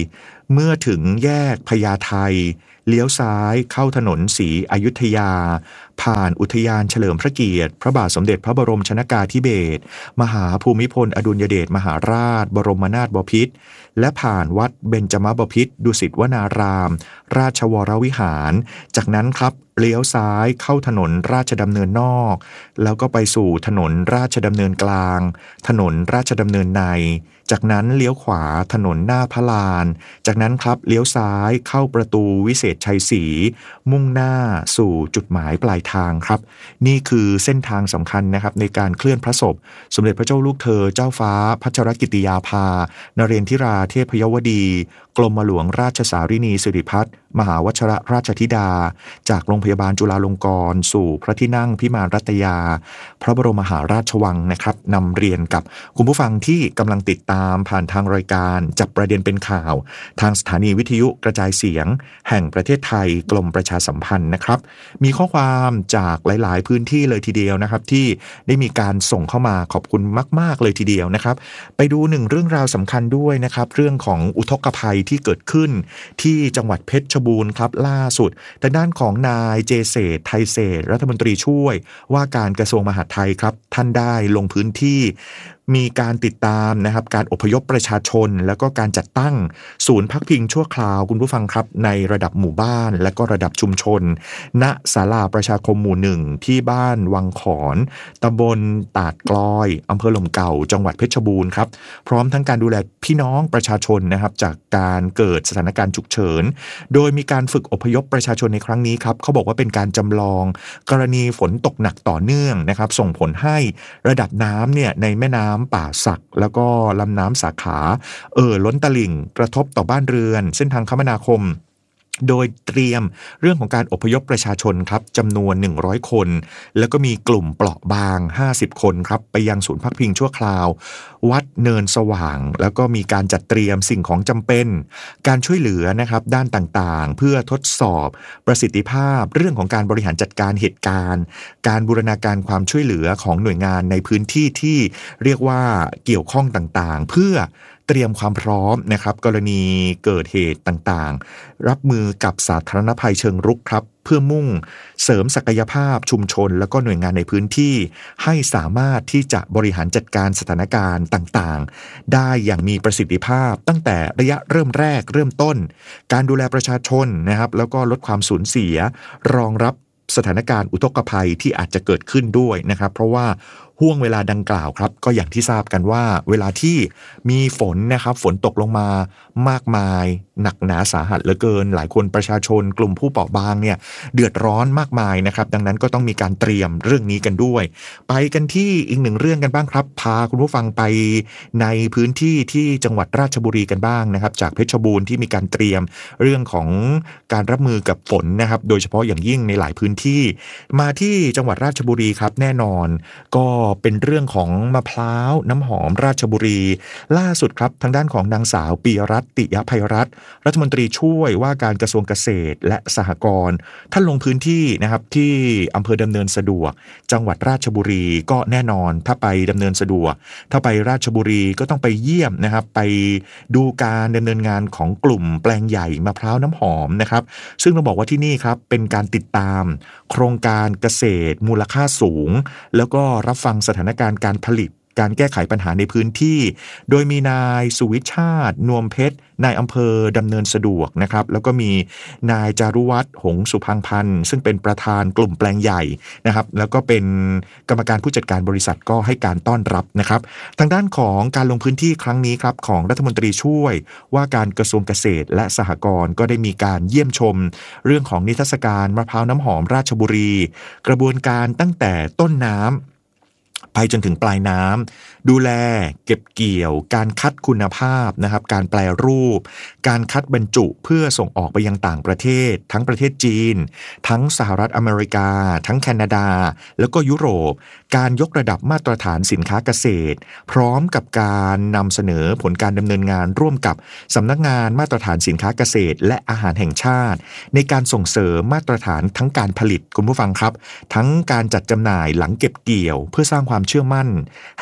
เมื่อถึงแยกพญาไทเลี้ยวซ้ายเข้าถนนศรีอยุธยาผ่านอุทยานเฉลิมพระเกียรติพระบาทสมเด็จพระบรมชนกาธิเบศรมหาภูมิพลอดุลยเดชมหาราชบรมนาถบพิตรและผ่านวัดเบญจมบพิตรดุสิตวนาราม ราชวรวิหารจากนั้นครับเลี้ยวซ้ายเข้าถนนราชดำเนินนอกแล้วก็ไปสู่ถนนราชดำเนินกลางถนนราชดำเนินในจากนั้นเลี้ยวขวาถนนหน้าพระลานจากนั้นครับเลี้ยวซ้ายเข้าประตูวิเศษชัยศรีมุ่งหน้าสู่จุดหมายปลายทางครับนี่คือเส้นทางสำคัญนะครับในการเคลื่อนพระศพสมเด็จพระเจ้าลูกเธอเจ้าฟ้าพัชรกิติยาภานเรนทิราเทพยวดีกรมหลวงราชสารินีสิริพัฒน์มหาวชิรราชธิดาจากโรงพยาบาลจุฬาลงกรณ์สู่พระที่นั่งพิมานรัตยาพระบรมมหาราชวังนะครับนำเรียนกับคุณผู้ฟังที่กำลังติดตามผ่านทางรายการจับประเด็นเป็นข่าวทางสถานีวิทยุกระจายเสียงแห่งประเทศไทยกรมประชาสัมพันธ์นะครับมีข้อความจากหลายๆพื้นที่เลยทีเดียวนะครับที่ได้มีการส่งเข้ามาขอบคุณมากๆเลยทีเดียวนะครับไปดูหนึ่งเรื่องราวสำคัญด้วยนะครับเรื่องของอุทกภัยที่เกิดขึ้นที่จังหวัดเพชรบูรณ์ครับล่าสุดทางด้านของนายเจเศรษฐ์ไทยเศรษฐ์รัฐมนตรีช่วยว่าการกระทรวงมหาดไทยครับท่านได้ลงพื้นที่มีการติดตามนะครับการอพยพประชาชนแล้วก็การจัดตั้งศูนย์พักพิงชั่วคราวคุณผู้ฟังครับในระดับหมู่บ้านและก็ระดับชุมชนณศาลาประชาคมหมู่หนึ่งที่บ้านวังขอนตำบลตาดกลอยอำเภอหล่มเก่าจังหวัดเพชรบูรณ์ครับพร้อมทั้งการดูแลพี่น้องประชาชนนะครับจากการเกิดสถานการณ์ฉุกเฉินโดยมีการฝึกอพยพประชาชนในครั้งนี้ครับเขาบอกว่าเป็นการจำลองกรณีฝนตกหนักต่อเนื่องนะครับส่งผลให้ระดับน้ำเนี่ยในแม่น้ำป่าสักแล้วก็ลำน้ำสาขาเอ่อล้นตลิ่งกระทบต่อบ้านเรือนเส้นทางคมนาคมโดยเตรียมเรื่องของการอพยพประชาชนครับจำนวนหนึ่งร้อยคนแล้วก็มีกลุ่มเปราะบางห้าสิบคนครับไปยังศูนย์พักพิงชั่วคราววัดเนินสว่างแล้วก็มีการจัดเตรียมสิ่งของจำเป็นการช่วยเหลือนะครับด้านต่างๆเพื่อทดสอบประสิทธิภาพเรื่องของการบริหารจัดการเหตุการณ์การบูรณาการความช่วยเหลือของหน่วยงานในพื้นที่ที่เรียกว่าเกี่ยวข้องต่างๆเพื่อเตรียมความพร้อมนะครับกรณีเกิดเหตุต่างๆรับมือกับสาธารณภัยเชิงรุกครับเพื่อมุ่งเสริมศักยภาพชุมชนแล้วก็หน่วยงานในพื้นที่ให้สามารถที่จะบริหารจัดการสถานการณ์ต่างๆได้อย่างมีประสิทธิภาพตั้งแต่ระยะเริ่มแรกเริ่มต้นการดูแลประชาชนนะครับแล้วก็ลดความสูญเสียรองรับสถานการณ์อุทกภัยที่อาจจะเกิดขึ้นด้วยนะครับเพราะว่าห่วงเวลาดังกล่าวครับก็อย่างที่ทราบกันว่าเวลาที่มีฝนนะครับฝนตกลงมามากมายหนักหนาสาหัสเหลือเกินหลายคนประชาชนกลุ่มผู้เปราะบางเนี่ยเดือดร้อนมากมายนะครับดังนั้นก็ต้องมีการเตรียมเรื่องนี้กันด้วยไปกันที่อีกหนึ่งเรื่องกันบ้างครับพาคุณผู้ฟังไปในพื้นที่ที่จังหวัดราชบุรีกันบ้างนะครับจากเพชรบูรณ์ที่มีการเตรียมเรื่องของการรับมือกับฝนนะครับโดยเฉพาะอย่างยิ่งในหลายพื้นที่มาที่จังหวัดราชบุรีครับแน่นอนก็เป็นเรื่องของมะพร้าวน้ำหอมราชบุรีล่าสุดครับทางด้านของนางสาวปียรัตน์ติยภัยรัตน์รัฐมนตรีช่วยว่าการกระทรวงเกษตรและสหกรณ์ท่านลงพื้นที่นะครับที่อำเภอดำเนินสะดวกจังหวัดราชบุรีก็แน่นอนถ้าไปดำเนินสะดวกถ้าไปราชบุรีก็ต้องไปเยี่ยมนะครับไปดูการดำเนินงานของกลุ่มแปลงใหญ่มะพร้าวน้ำหอมนะครับซึ่งเราบอกว่าที่นี่ครับเป็นการติดตามโครงการเกษตรมูลค่าสูงแล้วก็รับฟังสถานการณ์การผลิตการแก้ไขปัญหาในพื้นที่โดยมีนายสุวิชาตินวมเพชรนายอำเภอดำเนินสะดวกนะครับแล้วก็มีนายจารุวัฒน์หงสุพังพันธ์ซึ่งเป็นประธานกลุ่มแปลงใหญ่นะครับแล้วก็เป็นกรรมการผู้จัดการบริษัทก็ให้การต้อนรับนะครับทางด้านของการลงพื้นที่ครั้งนี้ครับของรัฐมนตรีช่วยว่าการกระทรวงเกษตรและสหกรณ์ก็ได้มีการเยี่ยมชมเรื่องของนิทรรศการมะพร้าวน้ำหอมราชบุรีกระบวนการตั้งแต่ต้นน้ำไปจนถึงปลายน้ำดูแลเก็บเกี่ยวการคัดคุณภาพนะครับการแปรรูปการคัดบรรจุเพื่อส่งออกไปยังต่างประเทศทั้งประเทศจีนทั้งสหรัฐอเมริกาทั้งแคนาดาแล้วก็ยุโรปการยกระดับมาตรฐานสินค้าเกษตรพร้อมกับการนำเสนอผลการดำเนินงานร่วมกับสำนักงานมาตรฐานสินค้าเกษตรและอาหารแห่งชาติในการส่งเสริมมาตรฐานทั้งการผลิตคุณผู้ฟังครับทั้งการจัดจำหน่ายหลังเก็บเกี่ยวเพื่อสร้างความเชื่อมั่นให้แก่ผู้บริ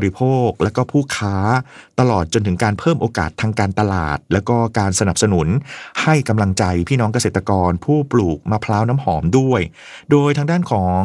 ริโภคและก็ผู้ค้าตลอดจนถึงการเพิ่มโอกาสทางการตลาดแล้วก็การสนับสนุนให้กำลังใจพี่น้องเกษตรกรผู้ปลูกมะพร้าวน้ำหอมด้วยโดยทางด้านของ